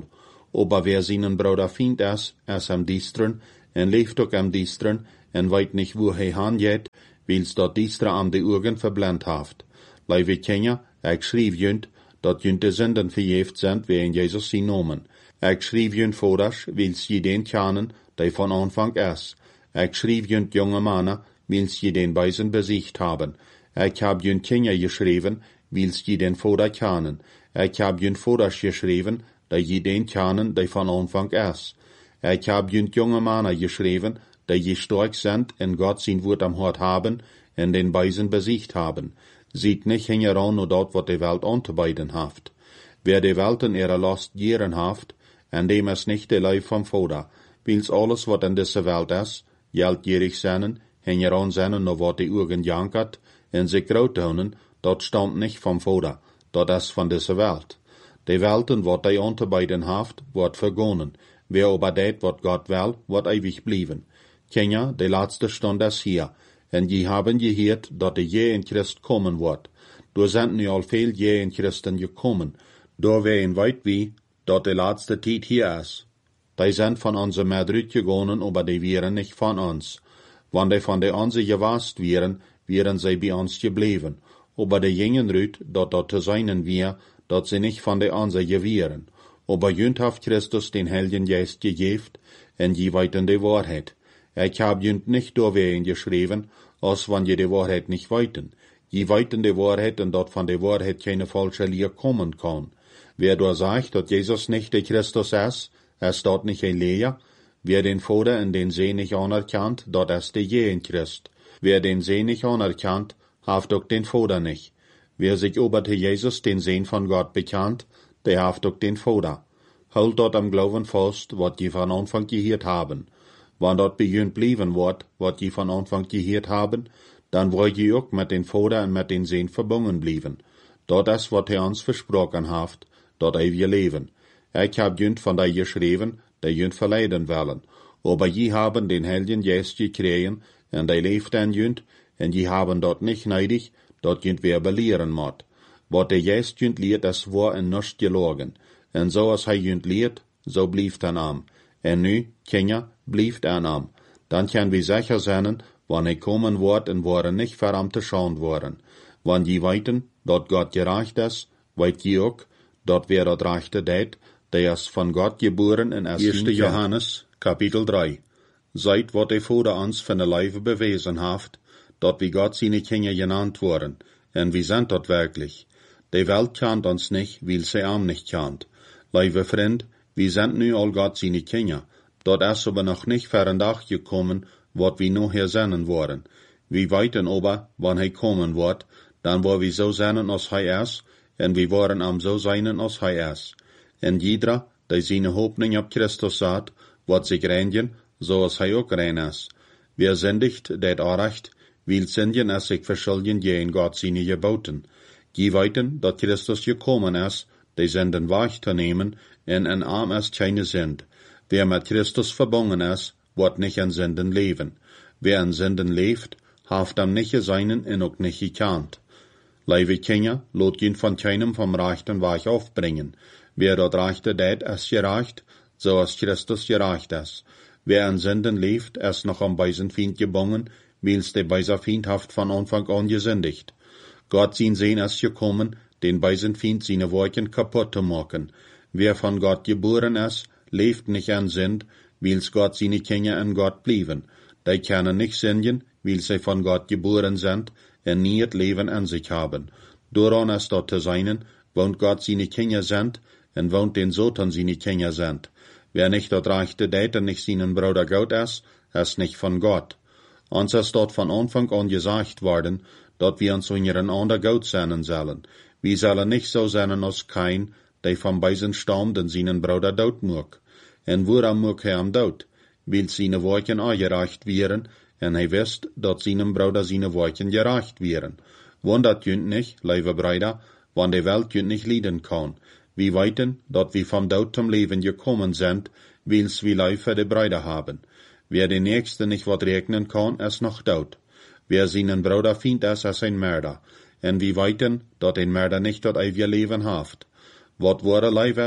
aber wer seinen Bruder Feind is, is am Diestren, en leeft ook am Diestren, en weet nicht, wo hij han jet, wils dat Diestre am de Augen verblend haft. Lieve Kenya, ik schreef junt, dat junt de zinden vergeeft zijn, wie in Jezus zijn nomen. Ik schreef junt vooras, wils je den kennen, die van Anfang is. Ik schreef junt jonge mannen, wils je den Beisen besiegt haben. Ik heb junt Kenya geschreven, wils je den Vater kennen. Ik heb junt vooras geschreven, dat je den kennen, die van Anfang is. Ik heb junt jonge mannen geschreven, dat je stark zijn en God zijn woord am hart haben en den Beisen besiegt haben. Ziet nicht hingeran nur dort, wat de Welt anzubeiden haft. Wer de Welt in ihrer Last gieren haft, en dem is nicht de Leib vom Vater, wils alles wat in deze Welt is, geldgierig zijn, hingeran zijn nur wat de Augen jankert, en zich groot houden, dat stammt nicht vom Vater, dat is van deze Welt. De Welten wat de anzubeiden haft, wordt vergonnen, wer aber det wat Gott will, wordt ewig blieben. Kenya, de laatste stund is hier, en je haben gehoord dat de je in Christ komen wordt. Door zijn nu al veel je in Christen gekomen, door wij in weet wie, dat de laatste tijd hier is. Die zijn van onze Madrid gegaan, aber die waren nicht van ons. Wanneer die van de onze gewast waren, waren zij bij ons gebleven. Aber de gingen uit, dat dat te zijn weer, dat ze nicht van de onze geweren. Aber junt heeft Christus den Heiligen Geist gegeven, en je weten de waarheid. Ik heb junt nicht doorwegen geschreven, als wann je de waarheid nicht weiten. Je weten de waarheid en dat van de waarheid keine falsche Leer kommen kann. Wer door sagt, dat Jezus nicht de Christus is, is dat nicht een Leer. Wer den Vater en den Sohn nicht anerkannt, dat is de je in Christ. Wer den Sohn nicht anerkannt, haft ook den Vater nicht. Wer sich über te Jesus, den Sohn von Gott, bekannt, der haft ook den Vater. Holt dort am Glauben fast, wat je van Anfang gehört haben. Wann dort bejunt blieben wordt, wat je van Anfang gehört haben, dann wollt je ook met den Vater en met den Sohn verbunden blieben. Dat is wat hij ons versproken haft, dat eeuwige leven. Ik heb junt van die geschreven, die junt verleiden willen. Aber je haben den Heiligen Geist gekregen, en die leeft en junt, en je haben dat nicht neidig, dat junt weer beleeren moet. Wat de Geist junt leert, is waar en nichts gelogen. En zoals hij junt leert, zo blijft hij am. En nu, Kenya, blijft er am. Dan kan we zeker zijn, wanneer hij komen wordt en worden niet verramd te schauen worden. Want je weten, dat God gerecht is, weet je ook, dat wer dat rechte deed, der is van God geboren en is Eerste Johannes, kapitel drie. Seid wat de Vader ons van de Leibe bewezen heeft, dat we God seine Kinder genannt worden, en we zijn dat werkelijk. De Welt kent ons nicht, weil sie am nicht kent. Lieve vriend, we zijn nu al God seine Kinder. Dat is aber noch nicht für een dag gekommen, wat we nu hier zijn worden. We weten aber, wann hij komen wordt, dan waar we zo zijn als hij is, en we worden am zo zijn als hij is. En jeder, die zijn hoopning op Christus zat, wordt zich reinigen, zoals hij ook rein is. Wer sündigt, dat aanrecht, wil sündigen als zich verschuldigen gegen God zijn geboten. Je weten, dat Christus gekomen is, die Sünden weg te nemen, en in arm is keine Sünd. Wer met Christus verbunden is, wordt nicht in Sünden leven. Wer in Sünden leeft, haft am nicht seinen en ook nicht gekant. Lieve Kinder, laat je van keinem vom rechten Weg aufbringen. Wer dat rechte deed, is gerecht, zoals Christus gerecht is. Wer in Sünden leeft, is noch am Beisenfeind gebunden, wils de Beisenfeind haft von Anfang an gesündigt. Gott sein Sehen is gekommen, den Beisenfeind seine Werken kaputt zu machen. Wer von Gott geboren is, leeft nicht an Sünd, wils Gott seine Kinder in Gott blieben. Die können nicht sündigen, weil sie von Gott geboren sind, en nie het Leben an sich haben. Doran ist dort zu sein, wohnt Gott seine Kinder sind, en wohnt den Satan seine Kinder sind. Wer nicht dort rechte deed en nicht seinen Bruder Gott ist, ist nicht von Gott. Uns ist dort von Anfang an gesagt worden, dat wir uns unseren ander Gott sein sollen. Wir sollen nicht so sein als kein, der vom Beisen stammt und seinen Bruder dood mag. En woran mag er am dood? Weil seine Worten angereicht wären, en hij wist dat seinem Bruder seine Worten gereicht wären. Want dat junt nicht, lieve Brüder, want de Welt junt nicht leiden kann. Wir weten, dat wir vom Dood zum Leben gekommen sind, wils wir Leib für de Brüder haben. Wer den Nächsten nicht wat regnen kann, ist noch dood. Wer seinen Bruder findet, ist, ist ein Mörder. En wir weten, dat ein Mörder nicht dat ewige Leben haft. Wat wahre Leib ist,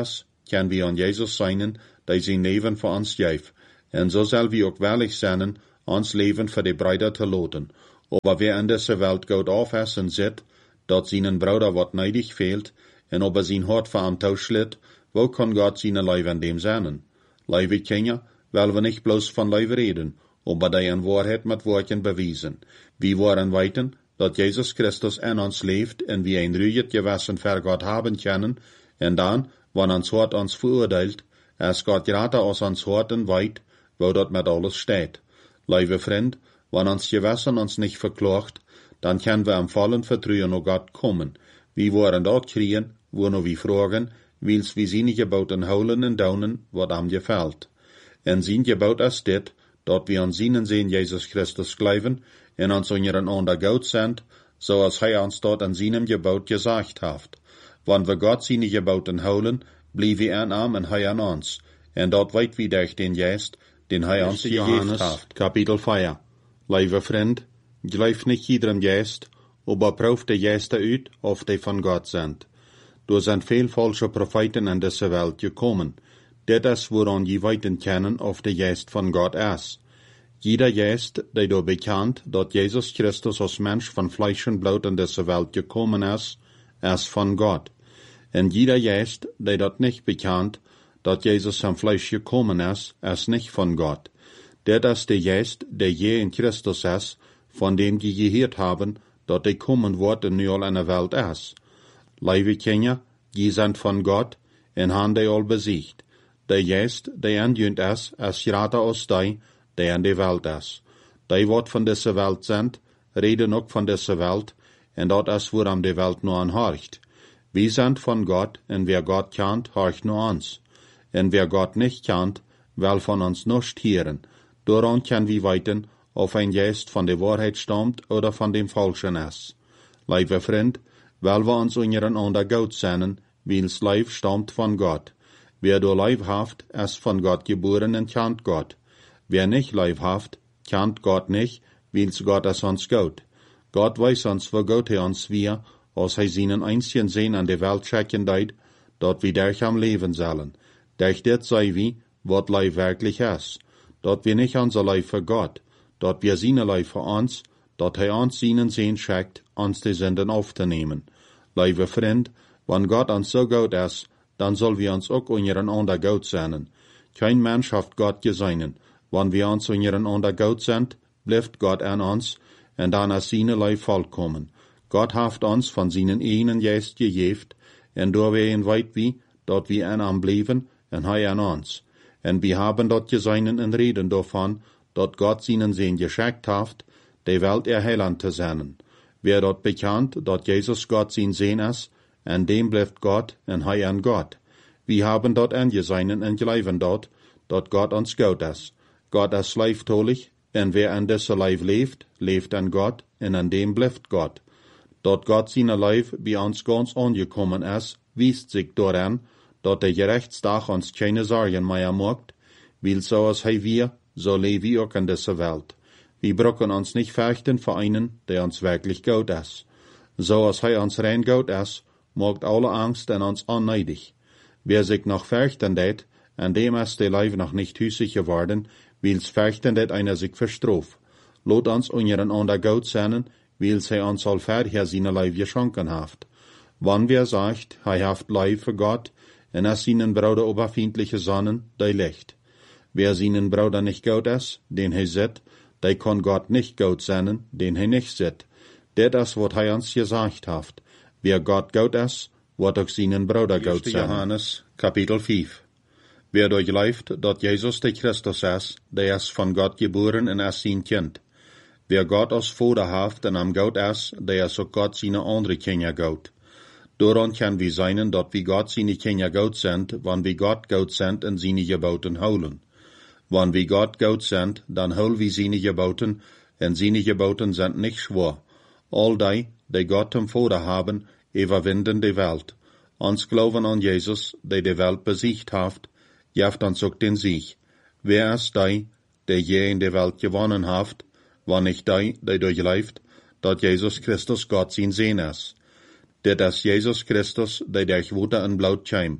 können wir an Jesus sein, der sein Leben für uns geeft. En so zal wir auch willig zijn, ons leven voor de Brüder te loten. Aber wer in deze Welt goed aufessen zit, dat zijn Bruder wat neidig fehlt, en ob er zijn hart voor hem tauschlit, wo kann Gott seine Leibe in dem zijn? Leibe Kinder, weil wir nicht bloß von Leibe reden, aber die in Wahrheit mit Worten bewiesen. Wir wollen weiten, dat Jesus Christus in uns leeft en wir ein ruhiges Gewissen für Gott haben können, en dann, wann uns Hort uns verurteilt, es Gott gerade aus uns Horten weit, wo dort mit alles steht. Liebe Freund, wenn uns Gewissen uns nicht verklagt, dann können wir am vollen Vertrauen auf Gott kommen. Wir wollen dort kriegen, wo nur wir fragen, wils wir seine Geboten holen und daunen, wat am gefällt. En sein Gebot ist dit, dat wir an seinen Sehen Jesus Christus glauben, en uns unseren Ander gut sind, so als er uns dort an seinem Gebot gesagt hat. Wenn wir Gott seine Geboten holen, blieb wir an ihm und er an uns. En dort weit wie durch den Geist, den er uns gegeben hat. Kapitel vier. Lieve Freund, glaub nicht jedem Geist, aber prüf die Geister uit, of die von Gott sind. Da sind viel falsche Propheten in diese Welt gekommen. Dit is woran je weten kennen, of de Geist von Gott ist. Jeder Geist, der da bekannt, dat Jesus Christus als Mensch von Fleisch und Blut in diese Welt gekommen ist, ist von Gott. Und jeder Geist, der dat nicht bekannt, dat Jesus am Fleisch gekommen ist, ist nicht von Gott. Der ist der Geist, der je in Christus ist, von dem die gehört haben, dat er kommen wird in all in der Welt ist. Liebe Kinder, die sind von Gott, und haben die all besiegt. Der Geist, der angehend ist, ist gerade aus die, der in der Welt ist. Die, wat von dieser Welt sind, reden auch von dieser Welt, und dort ist, woran die Welt nur anhorcht. Wir sind von Gott, und wer Gott kennt, horcht nur uns. Und wer Gott nicht kennt, will von uns nicht hören. Daran können wir weiten, ob ein Geist von der Wahrheit stammt oder von dem Falschen ist. Liebe Freund, weil wir uns unseren Ander gut sehnen, weil's Leib stammt von Gott. Wer du Leib haft, ist von Gott geboren und kennt Gott. Wer nicht Leib haft, kennt Gott nicht, weil's Gott ist uns gut. Gott weiß uns, wo Gott er uns wir, als er seinen einzigen Sehen an der Welt schicken deit, dort wir durch am Leben sollen. Durch dit sei wie, wat Leib wirklich ist. Dort wir nicht unser Leib für Gott, dort wir seine Leib für uns, dort er uns seinen Sehen schickt, uns die Sünden aufzunehmen. Liebe Freund, wenn Gott uns so gut ist, dann soll wir uns auch unseren Ander gut sehnen. Kein Mensch hat Gott geseinen. Wenn wir uns unseren Ander gut sind, bleibt Gott an uns, und dann ist seine Leib vollkommen. Gott hat uns von seinen einen Geist gegeben, und da wir ihn weit wie, dort wir an ihm bleiben, und er an uns. Und wir haben dort geseinen und reden davon, dort Gott seinen Sehen geschickt hat, die Welt erhellen zu sehnen. Wer dort bekannt, dort Jesus Gott sein Sehen ist, an dem bleibt Gott, und er an Gott. Wir haben dort angeseinen und glauben dort, dort Gott uns gut ist. Gott ist leibtolig, und wer an dieser Leib lebt, lebt an Gott, und an dem bleibt Gott. Dort Gott seine Leib bei uns ganz angekommen ist, wiest sich daran, dort der Gerichtstag uns keine Sorgen mehr macht, weil so als er wir, so leben wir auch in dieser Welt. Wir brauchen uns nicht fürchten vor einen, der uns wirklich gut ist. So als er uns rein gut ist, macht alle Angst in uns unneidig. Wer sich noch fürchten det, an dem ist der Leib noch nicht hüssig geworden, weil's fürchten det einer sich verstraft. Lot uns unseren Ander gut sehnen, weil's er uns allfertig seine Leib geschenken haft. Wann wer sagt, er haft Leib für Gott, en es seinen Bruder oberfindliche Sonnen, der Licht. Wer seinen Bruder nicht gut ist, den er sieht, der kann Gott nicht gut sehnen, den er nicht sieht. Det ist, was er uns gesagt hat. Wer Gott gut ist, wird auch seinen Bruder gut sehnen. Johannes, Kapitel fünf. Wer durchläuft, dat Jesus der Christus ist, der ist von Gott geboren und ist sein Kind. Wer Gott als Vater hat und am gut ist, der ist auch Gott seine andere Kinder gut. Daran kann wir sein, dat wir Gott seine Kinder gut sind, wenn wir Gott gut sind und seine Geboten holen. Wenn wir Gott gut sind, dann holen wir seine Geboten, und seine Geboten sind nicht schwer. All die, die Gott zum Vater haben, überwinden die Welt. Uns glauben an Jesus, der die Welt besiegt hat, jaft uns auch den Sieg. Wer ist der, der je in der Welt gewonnen hat, wenn nicht der, der durchläuft, dat Jesus Christus Gott sein Sehen ist. Det ist Jesus Christus, der durch Wunder und Blut kam.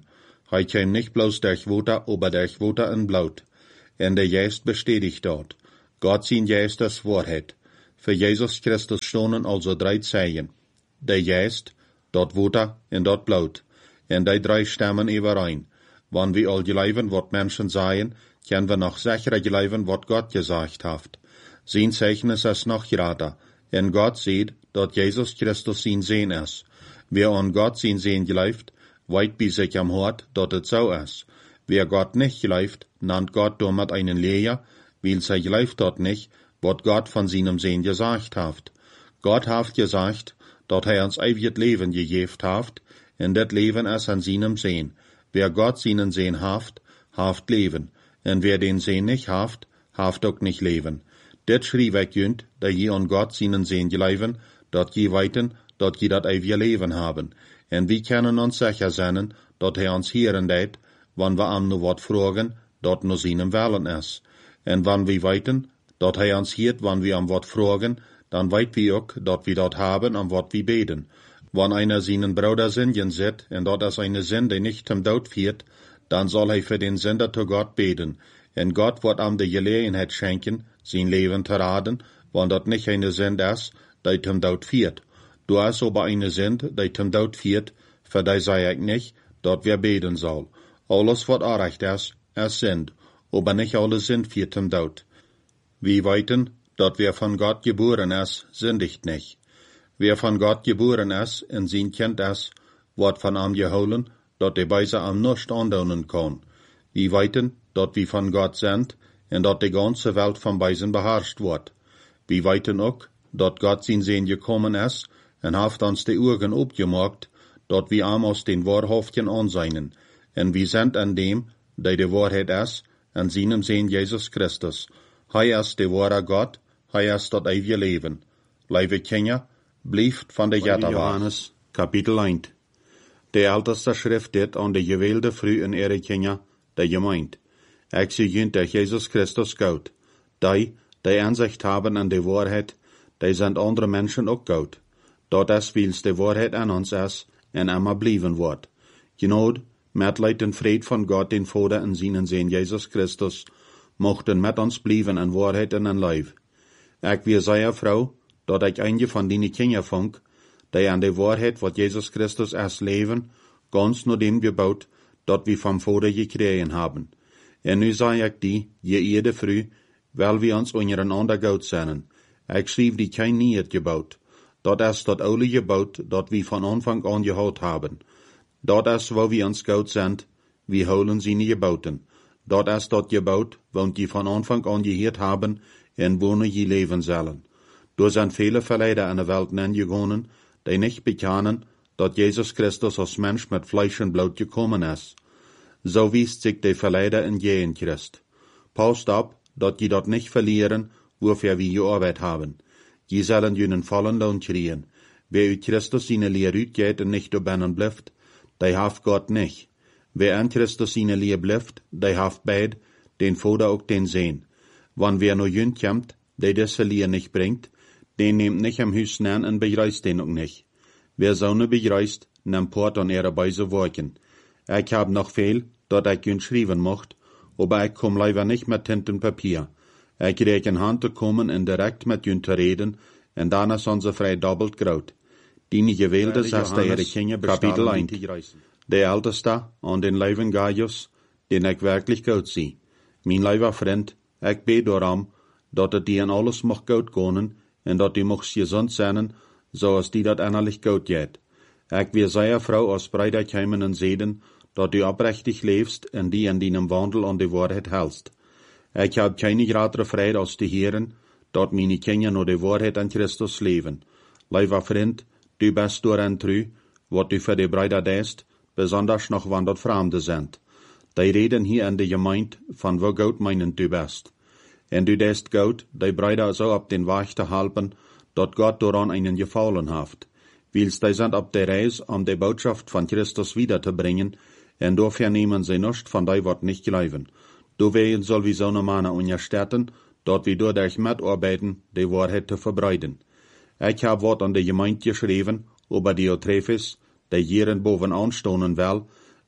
Hij käm nicht bloß durch Water, aber durch Water und Blut. En der Geist bestätigt dort. Gott sein Geist ist Wahrheit. Für Jesus Christus stonden also drei Zeichen. Der Geist, dort Water und dort Blut. En die drei stammen überein. Wann wir all geleiven, wat Menschen sagen, können wir noch sicherer geleiven, wat Gott gesagt hat. Sein Zeichen ist es noch gerade. En Gott sieht, dat Jesus Christus sein Sehen ist. Wer an Gott sein Sehen geleift, weit bei sich am Hort, dat het so ist. Wer Gott nicht geleift, nannt Gott damit einen Lehrer, weil sie geleift dort nicht, wat Gott von seinem Sehen gesagt hat. Gott hat gesagt, dat er uns ewiges Leben gegeben hat, en dat Leben ist an seinem Sehen. Wer Gott seinen Sehen haft, haft Leben, en wer den Sehen nicht haft, haft auch nicht Leben. Dit schrieb ich jünd, da je an Gott seinen Sehen geleiven, dat je weiten, dat je dat ewige Leben haben. En wir können uns sicher sein, dat er uns hören deed, wann wir am nur wat fragen, dat nur seinem Willen ist. En wann wir weiten, dat er uns hört, wann wir am wat fragen, dann weit wir auch, dat wir dat haben, am wat wir beten. Wann einer seinen Bruder sündigen sieht, en dat is eine Sünde nicht zum Tod führt, dann soll er für den Sünder zu Gott beten. En Gott wird am die Gelegenheit schenken, sein Leben zu raten, wann dat nicht eine Sünde ist, die zum Tod führt. Du hast aber eine Sünde, die zum Tod führt, für die sei ich nicht, dat wer beten soll. Alles, was erreicht ist, ist Sünd, aber nicht alle Sünd führt zum Tod. Wir weiten, dat wer von Gott geboren ist, sündigt nicht. Wer von Gott geboren ist, in sein Kind ist, wird von ihm geholen, dat die Beise am nicht andaunen kann. Wir weiten, dat wir von Gott sind, und dat die ganze Welt von Beisen beherrscht wird. Wir weiten auch, dat Gott sein Sehen gekommen ist, und hat uns die Augen aufgemacht, dat wir am aus den Wahrhaften anseinen. Und wir sind an dem, der die Wahrheit ist, an seinem Sehen Jesus Christus. Er ist der wahre Gott, er ist das ewige Leben. Liebe Kinder, blieft van de Jetta Johannes, Kapitel eins. De älteste Schrift dit an de gewählte Früh in ihre Kinder, der gemeint. Ich sie jünt durch Jesus Christus Gott. Die, die Ansicht haben an die Wahrheit, die sind andere Menschen auch Gott. Dort ist, weil's die Wahrheit an uns ist, en immer blieben wird. Genod, Mitleid und Fried von Gott, den Vater in seinen Sehen Jesus Christus, mochten mit uns blieben in Wahrheit und in Leib. Ich wie sehr froh, dat ich einige von denen Kinder funk, die an die Wahrheit, wat Jesus Christus erst leben, ganz nur dem gebaut, dat wir vom Vater gekriegen haben. En nu sei ich die, je jede früh, weil wir uns untereinander gut sind. Ich schrieb die kein Niet gebaut. Dat ist dat oude gebaut, dat wir von Anfang an gehaut haben. Dat ist, wo wir uns gut sind, wir holen sie nie gebauten. Dat ist dat gebaut, wo die von Anfang an gehört haben, en wo je leben sollen. Da sind viele Verleider in der Welt hingegangen, die nicht bekennen, dass Jesus Christus als Mensch mit Fleisch und Blut gekommen ist. So wiest sich der Verleider in jeden Christ. Passt ab, dass die dort nicht verlieren, wofür wir gearbeitet haben. Die sollen jenen vollen Lohn kriegen. Wer ut Christus seine Lehre utgeht und nicht urbännen bleibt, der haft Gott nicht. Wer an Christus seine Lehre bleibt, der haft beid, den Vater auch den Sehen. Wann wer nur jünd kommt, der diese Lehre nicht bringt, den nehmt nicht am Hüs an und begreist den auch nicht. Wer so ne begreist, nimmt Port an ihre Beise worken. Ich hab noch viel, dat ich ihn schreiben mocht, aber ich komm leider nicht mit Tint und Papier. Ich krieg in Hand zu kommen und direkt mit ihn zu reden, und dann ist unser frei doppelt graut. Die gewählte ist der ihre Kinder Kapitel eins. Der Älteste an den Leiben Gaius, den ich wirklich gut sehe. Mein lieber Freund, ich bete darum, dat het die in alles mag gut gehen, en dat die mocht gesund zijn, zoals die dat innerlich gut geht. Ich wie sehr froh aus Breideichheimen und Seden, dat du oprechtig lebst en die in deinem Wandel an die Wahrheit hältst. Ich hab keine größere Freude als die Herren, dat meine Kinder nur die Wahrheit an Christus leben. Lieber Freund, du bist daran treu, wat du für die Brüder deest, besonders noch wann dort Fremde sind. Die reden hier in der Gemeinde, von wo Gott meinen du bist. En du deest Gott, die Brüder so ab den Weg zu halten, dat Gott daran einen gefallen hat. Wils die sind ab der Reise, um die Botschaft von Christus wiederzubringen, en dafür nehmen sie nicht von die wat nicht glauben. Du wehen soll wie so ne Mann unterstützen, dort wir dadurch mitarbeiten, die Wahrheit zu verbreiten. Ich hab wat an die Gemeinde geschrieben, über Diotrephes, der hier boven anstonen will,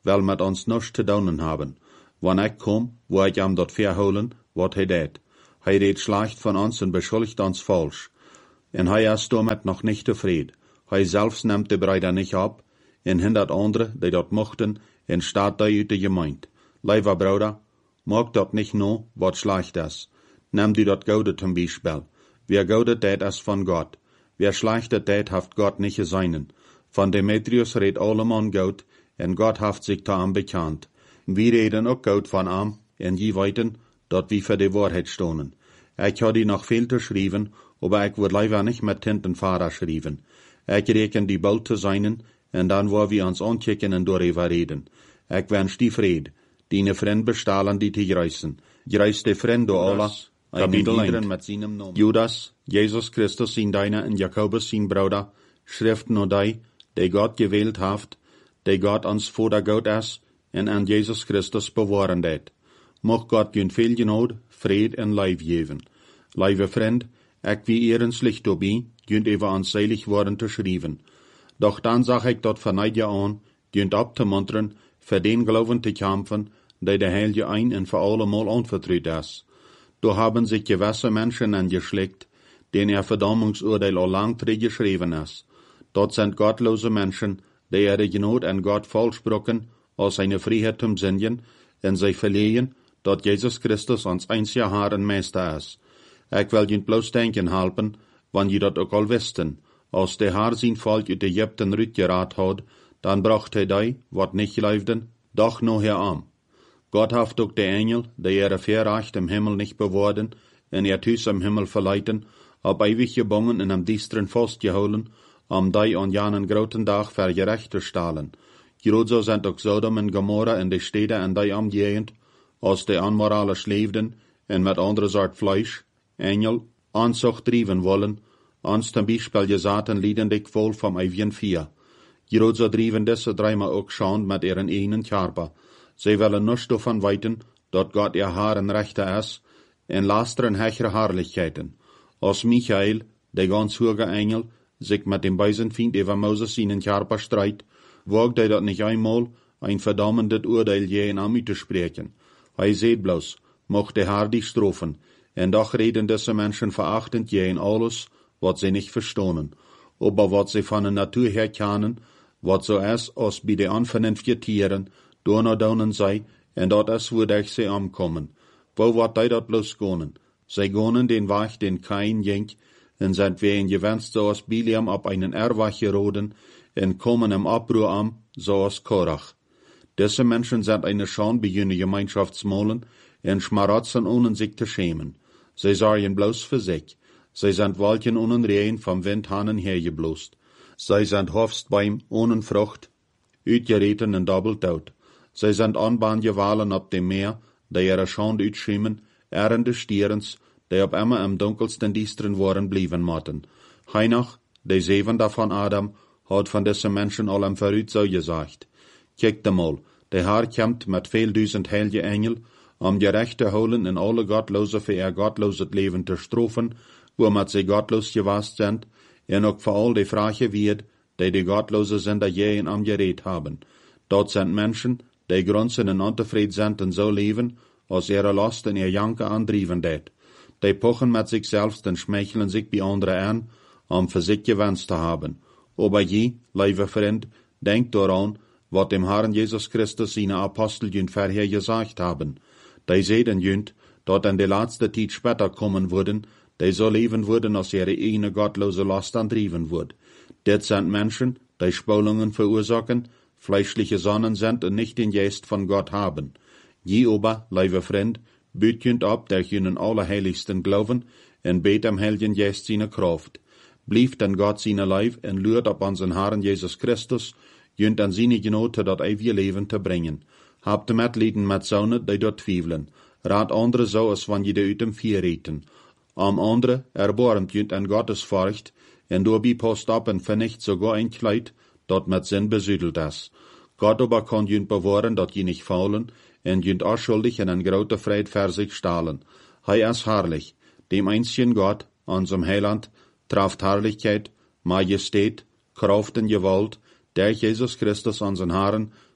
wel met ons nichts te doen hebben. Wanneer ik kom, wil ik hem dat verholen, wat hij deed. Hij redt slecht van ons en beschuldigt ons falsch. En hij is damit nog niet tevreden. Hij zelfs neemt de bruider niet op, en hindert anderen die dat mochten, en staat daar uit de gemeente. Lieve broeder, maak dat niet no, wat slecht is. Neem du dat Gode zum Beispiel. Wer Gode deed is van God. Wer slechte deed, heeft God niet gezien. Van Demetrius redt alleman Gott, en God heeft zich te hem bekend. Wir reden ook Gott van hem, en je weten, dat we voor de waarheid stonen. Ik had die nog veel te schrijven, aber ik wil liever niet met Tint en Vader schrijven. Ik reken die bald te zijn, en dan waar we ons aankijken en doorheen reden. Ik wens die vrede, die een vriend bestalen die te grijzen. Grijs de vriend door alle, kapitel met zijn naam. Judas, Jesus Christus zijn deine en Jacobus zijn bruder, schriften nur die, die God gewählt heeft, die God ons Vader God is, en aan Jesus Christus bewaren deed. Mocht God je veel genade, vrede en lief geven. Lieve vriend, ik wie eerens licht dobie, junt even ons seilig worden te schrijven. Doch dan zag ik dat vanuit je aan, junt op te monteren, voor den geloven te kämpfen, die de Heilige ein en voor allemal anvertrouwd is. Do hebben zich gewisse mensen aangeschickt, denen er Verdammungsurteil al lang geschreven is. Dat zijn gottloze mensen, die er de genade en God falschbrocken, als seine Freiheit zum Sündigen, en zij verlegen, dat Jesus Christus ons einziger Herr en Meester is. Ik wil je bloos denken helpen, wanneer je dat ook al wisten. Als de Herr zijn volk uit Egypten uitgeraad had, dan bracht hij die, wat niet geloofden, doch nog heran. God heeft ook de Engel, die er verrecht im Himmel nicht bewaarden, en er thuis im Himmel verleiten, op ewig gebonden en am diesteren vastgehouden, om die aan janen groten dag vergerecht te stellen. Grozo zijn ook Sodom en Gomorra en de steden en die omgegend, als de onmoralisch leefden, en met andere soort vlees, engel, aanzucht drijven wollen, ons ten Beispiel gezaten liedendig vol vom ewigen Vier. Grozo drijven deze dreimal ook schand met ihren einen Körper. Zij willen nichts davon weten, dat God ihr Haar en Rechter is, en lasteren hechere Herrlichkeiten. Als Michael, de ganz hoge Engel, sich mit dem bösen Feind über Moses seinen Körper streit, wagt er dat nicht einmal, ein verdammendes Urteil gegen ihm zu sprechen. Hij seht bloß, mocht der Herr dich strafen, en doch reden diese Menschen verachtend gegen alles, wat sie nicht verstonen, aber wat sie von der Natur her kennen, wat so ist, als bei de unvernünftigen Tieren, door daunen sei, en dat is würdig sie ankommen. Wo wat die dat bloß gonen? Sie gonen den Weg, den kein jenk, en sind wegen gewenst, so als Biliam op einen Erwach geroden, en kommen im Abruhr am, so als Korach. Diese Menschen sind eine Schande bei jene Gemeinschaftsmolen, en schmarotzen ohne sich zu schämen. Sie sorgen bloß für sich. Sie sind Wolken ohne Rehen vom Windhanen hergeblost. Sie sind Hofstbeim ohne Frucht, uitgereten en doppelt dood. Sie sind Anbahngewalen op dem Meer, die ihre Schande uitschimmen, erende Stierens, die op immer im dunkelsten diesteren waren blieben mochten. Heinach, de zevende van Adam, hat von diesen Menschen allem verrückt so gesagt. Kijkt mal, der Herr kommt mit viel duizend heilige Engel, um die Rechte holen in alle Gottlose für ihr gottloses Leben zu strafen, womit sie gottlos gewast sind, en auch für all die Frage wird, die die Gottlose sind, die je in am Gerät haben. Dort sind Menschen, die grunzen en untevreden sind und so leben, als ihre Last in ihr Janke andrieven deed. Die pochen mit sich selbst und schmeicheln sich bei anderen an, um für sich gewünscht zu haben. Aber je, liebe Freund, denkt daran, was dem Herrn Jesus Christus seine Apostel jünd vorher gesagt haben. Die sehen jünd, dort in der letzte Zeit später kommen würden, die so leben würden, als ihre eigene gottlose Last andrieven wird. Das sind Menschen, die Spulungen verursachen, fleischliche Sonnen sind und nicht den Geist von Gott haben. Je aber, liebe Freund, büt jünd ab, der jünden Allerheiligsten glauben, en bet am Heiligen Geist seine Kraft. Blieft an Gott seine Leib en lürt op unseren Herrn Jesus Christus, jünd an seine Genote dat ewige Leben te bringen. Habt Mitleiden mit Sonnen, die dort twiefeln. Raad andere so, als wann je de uit dem Vier reten. Am andere, erbarmt jünd an Gottes Furcht, en doorbi post op en vernicht sogar ein Kleid, dat mit Sinn besüdelt is. Gott aber kann jünd bewahren, dat je nicht faulen, en jünd unschuldig en een grote Freude für sich stahlen. Hij is herrlich, dem einzigen Gott, unserem Heiland, traft Herrlichkeit, Majestät, Kraft und Gewalt, der Jesus Christus unseren Herrn,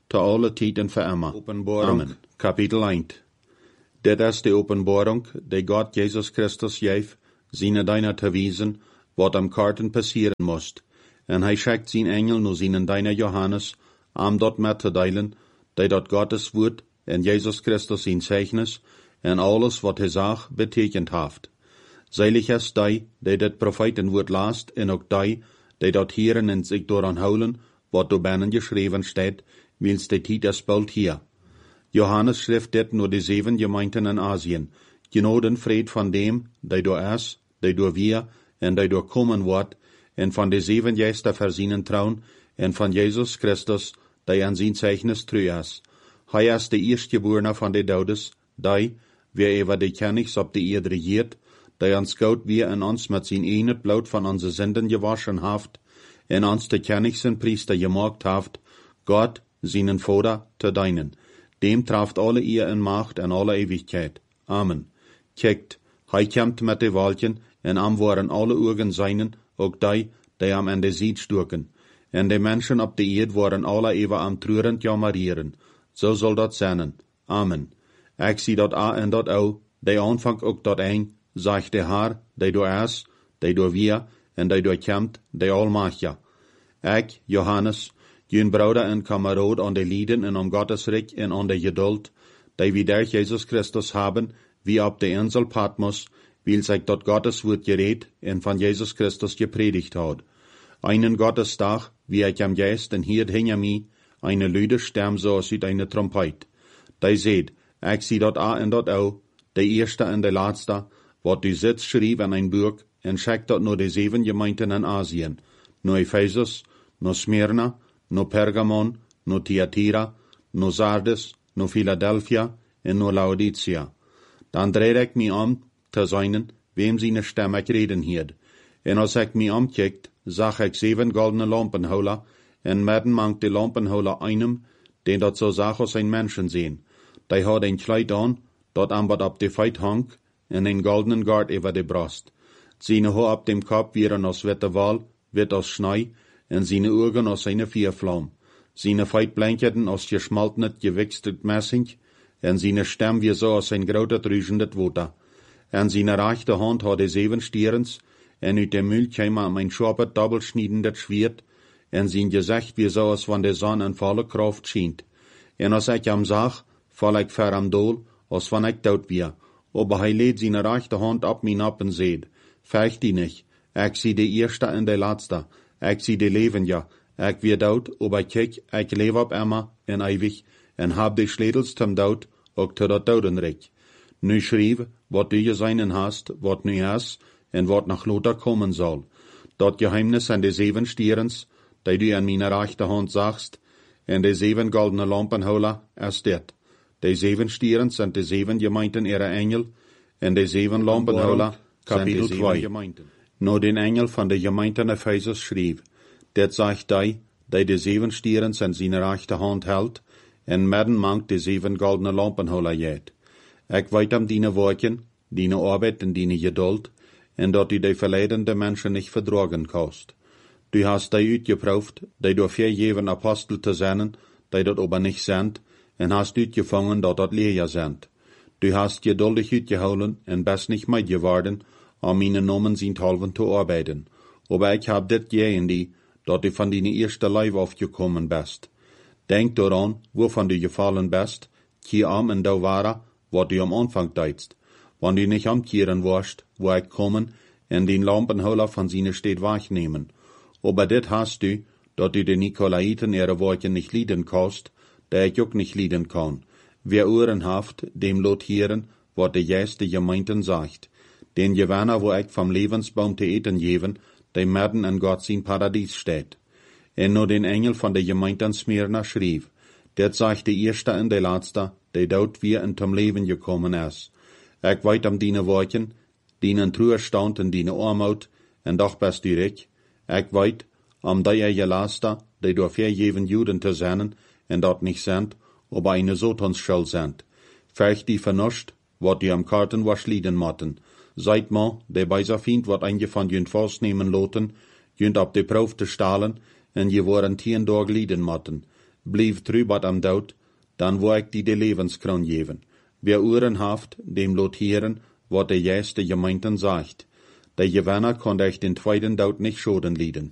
te alle tijd en voor immer. Openbaring. Amen. Kapitel één. Dit is de openbaring, die God Jezus Christus geeft, zijn deiner te wijzen, wat am karten passieren moest. En hij schickt zijn engel naar zijn deiner Johannes, om dat met te delen, die dat Gottes woord en Jezus Christus zijn zeichnis, en alles wat hij zag, betekend heeft. Selig is die, die dit profetenwoord laast, en ook die, die dat hieren en zich daaraan houden, wat door binnen geschreven staat, wils de tijd is bald hier. Johannes schrift dit naar de zeven gemeenten in Asien, genau den vrede van dem, die door is, die door wir, en die door komen wordt, en van de zeven geister voorzienen trouwen, en van Jezus Christus, die aan zijn zeichnis true is. Hij is de eerstgeborene van de doodes, die, wie over de kennis op de eerd regiert, die aanschouwt wie en ons met zijn ene bloed van onze zinden gewaschen heeft, en ons de kennis en priester gemaakt heeft, God, zijn Vader, te dienen. Dem traft alle eer en macht en alle ewigkeit. Amen. Kijkt, hij komt met de wolken, en am waren alle ogen zijnen, ook die, die am en de ziet stoken. En de mensen op de eerd waren alle even am treurend jammerieren. Zo zal dat zijn. Amen. Ik zie dat a en dat o, die aanvang ook dat een, zegt de Heer, die door is, die door wir, en die door komt, die almachtige. Ik, Johannes, jun broeder en kameraad aan de lieden en om Gottes rijk en aan de geduld, die wie der Jezus Christus hebben, wie op de insel Patmos, wil zich dat Gottes woord gereed en van Jezus Christus gepredigt had. Einen Gottesdag, wie ik am geest en hiert hinter mij, eine luide stem zoals uit eine trompet. Die zegt, ik zie dat a en dat o, de eerste en de laatste, wat du zit schreef in een boek, en schickt dat naar de zeven gemeenten in Asien, naar Ephesus, naar Smyrna, naar Pergamon, naar Thyatira, naar Sardes, naar Philadelphia en naar Laodicea. Dan dreid ik mij om te zijn, wem zijn stem ik reden hield. En als ik mij omkijkt, zag ik zeven goldene lampenholen, en midden mangt de lampenholen einem, den dat zo zag als een mensen zien. Die had een kleid aan, dat aan wat op de feit hang, en een goldenen gard over de brust. Zijn haar op dem kop wieren als witte wal, wit als snij, en zijn ogen als een viervlam. Zijn feit blinkerden als gesmaltenet gewikstet messing, en zijn stem wie zo als een grote druisendet water. En zijn rechte hand had de zeven stierens, en uit dem mul kwam am een scherpe dobbelschniedendet Schwert, en zijn gezicht wie zo als van de zon in volle kracht schijnt. En als ik hem zag, val ik ver am dool, als van ik dood weer. Aber hij leed zijn rechte hand op mijn op en zeid, vecht die niet, ik zie de eerste en de laatste, ik zie de levende, ik weer dood, aber kijk, ik leef op immer en eeuwig, en hab de schledels zum dood, ook te dat dodenrijk. Nu schreef, wat du gezien hast, wat nu is, en wat nog later komen zal. Dat geheimnis en de zeven stierens, die du an mijn rechte hand zagst, en de zeven goldene lampenholen, is dit. De zeven stieren zijn de zeven gemeenten ihre engel, en de zeven lampenholen, kapitel twee. Nou den engel van de gemeenten Ephesus schreef, dit zegt die, die de zeven stieren zijn zijn rechte hand held, en midden mangt de zeven goldene lampenholen jet. Ik weet am diene woorden, diene arbeid en diene geduld, en dat u de verleidende mensen niet verdrogen kost. Du hast die uitgeproefd, die door vier jeven apostel te zijn, die dat aber niet zijn, en hast uitgevangen dat dat leer zijn. Du hast geduldig uitgehouden en best niet meid geworden, om mijn nomen zijn halven te arbeiden. Aber ik heb dit gehen die, dat du van die eerste lijf afgekomen best. Denk daaraan, waarvan du gevallen best, keer om en da ware, wat du am Anfang deitst. Wann du nicht omkeren warst, wo ik komen, en den lampenholer van zijn steed wegnemen. Aber dit hast du, dat du de Nikolaiten ihre Worte nicht lieden kannst, da ich ook nicht lieden kann. Wer Ohren haft, dem lot hieren, wat de juiste Gemeinden sagt. Den Gewinner, wo ich vom Lebensbaum te eten geven, dem midden in Gott sein Paradies steht. En no den Engel von der Gemeinde Smyrna schrieb, dit sagt de eerste en de laatste, die dood weer in zum Leben gekommen is. Ik weet am diene Worten, dienen Trauerstand en diene Armut, en doch best du rich. Ik weet, am die je laatste, die door vergeven Juden te zijn, en dat niet zijn, aber eine Sotonsschuld sind. Fecht die vernuscht, wat die am Karten was lieden motten. Seid ma, de beiser Fiend wat einje van jünt vastnemen loten, jünt op de proef te stalen, en je worden tien dag lieden motten. blieb trübat am Dood, dann wo ich die de Lebenskroon geven. Wer Ohren haft, dem lot hören, wat der Jes de Gemeinden sagt. Der Gewinner konnte ich den zweiten Dood nicht schoden lieden.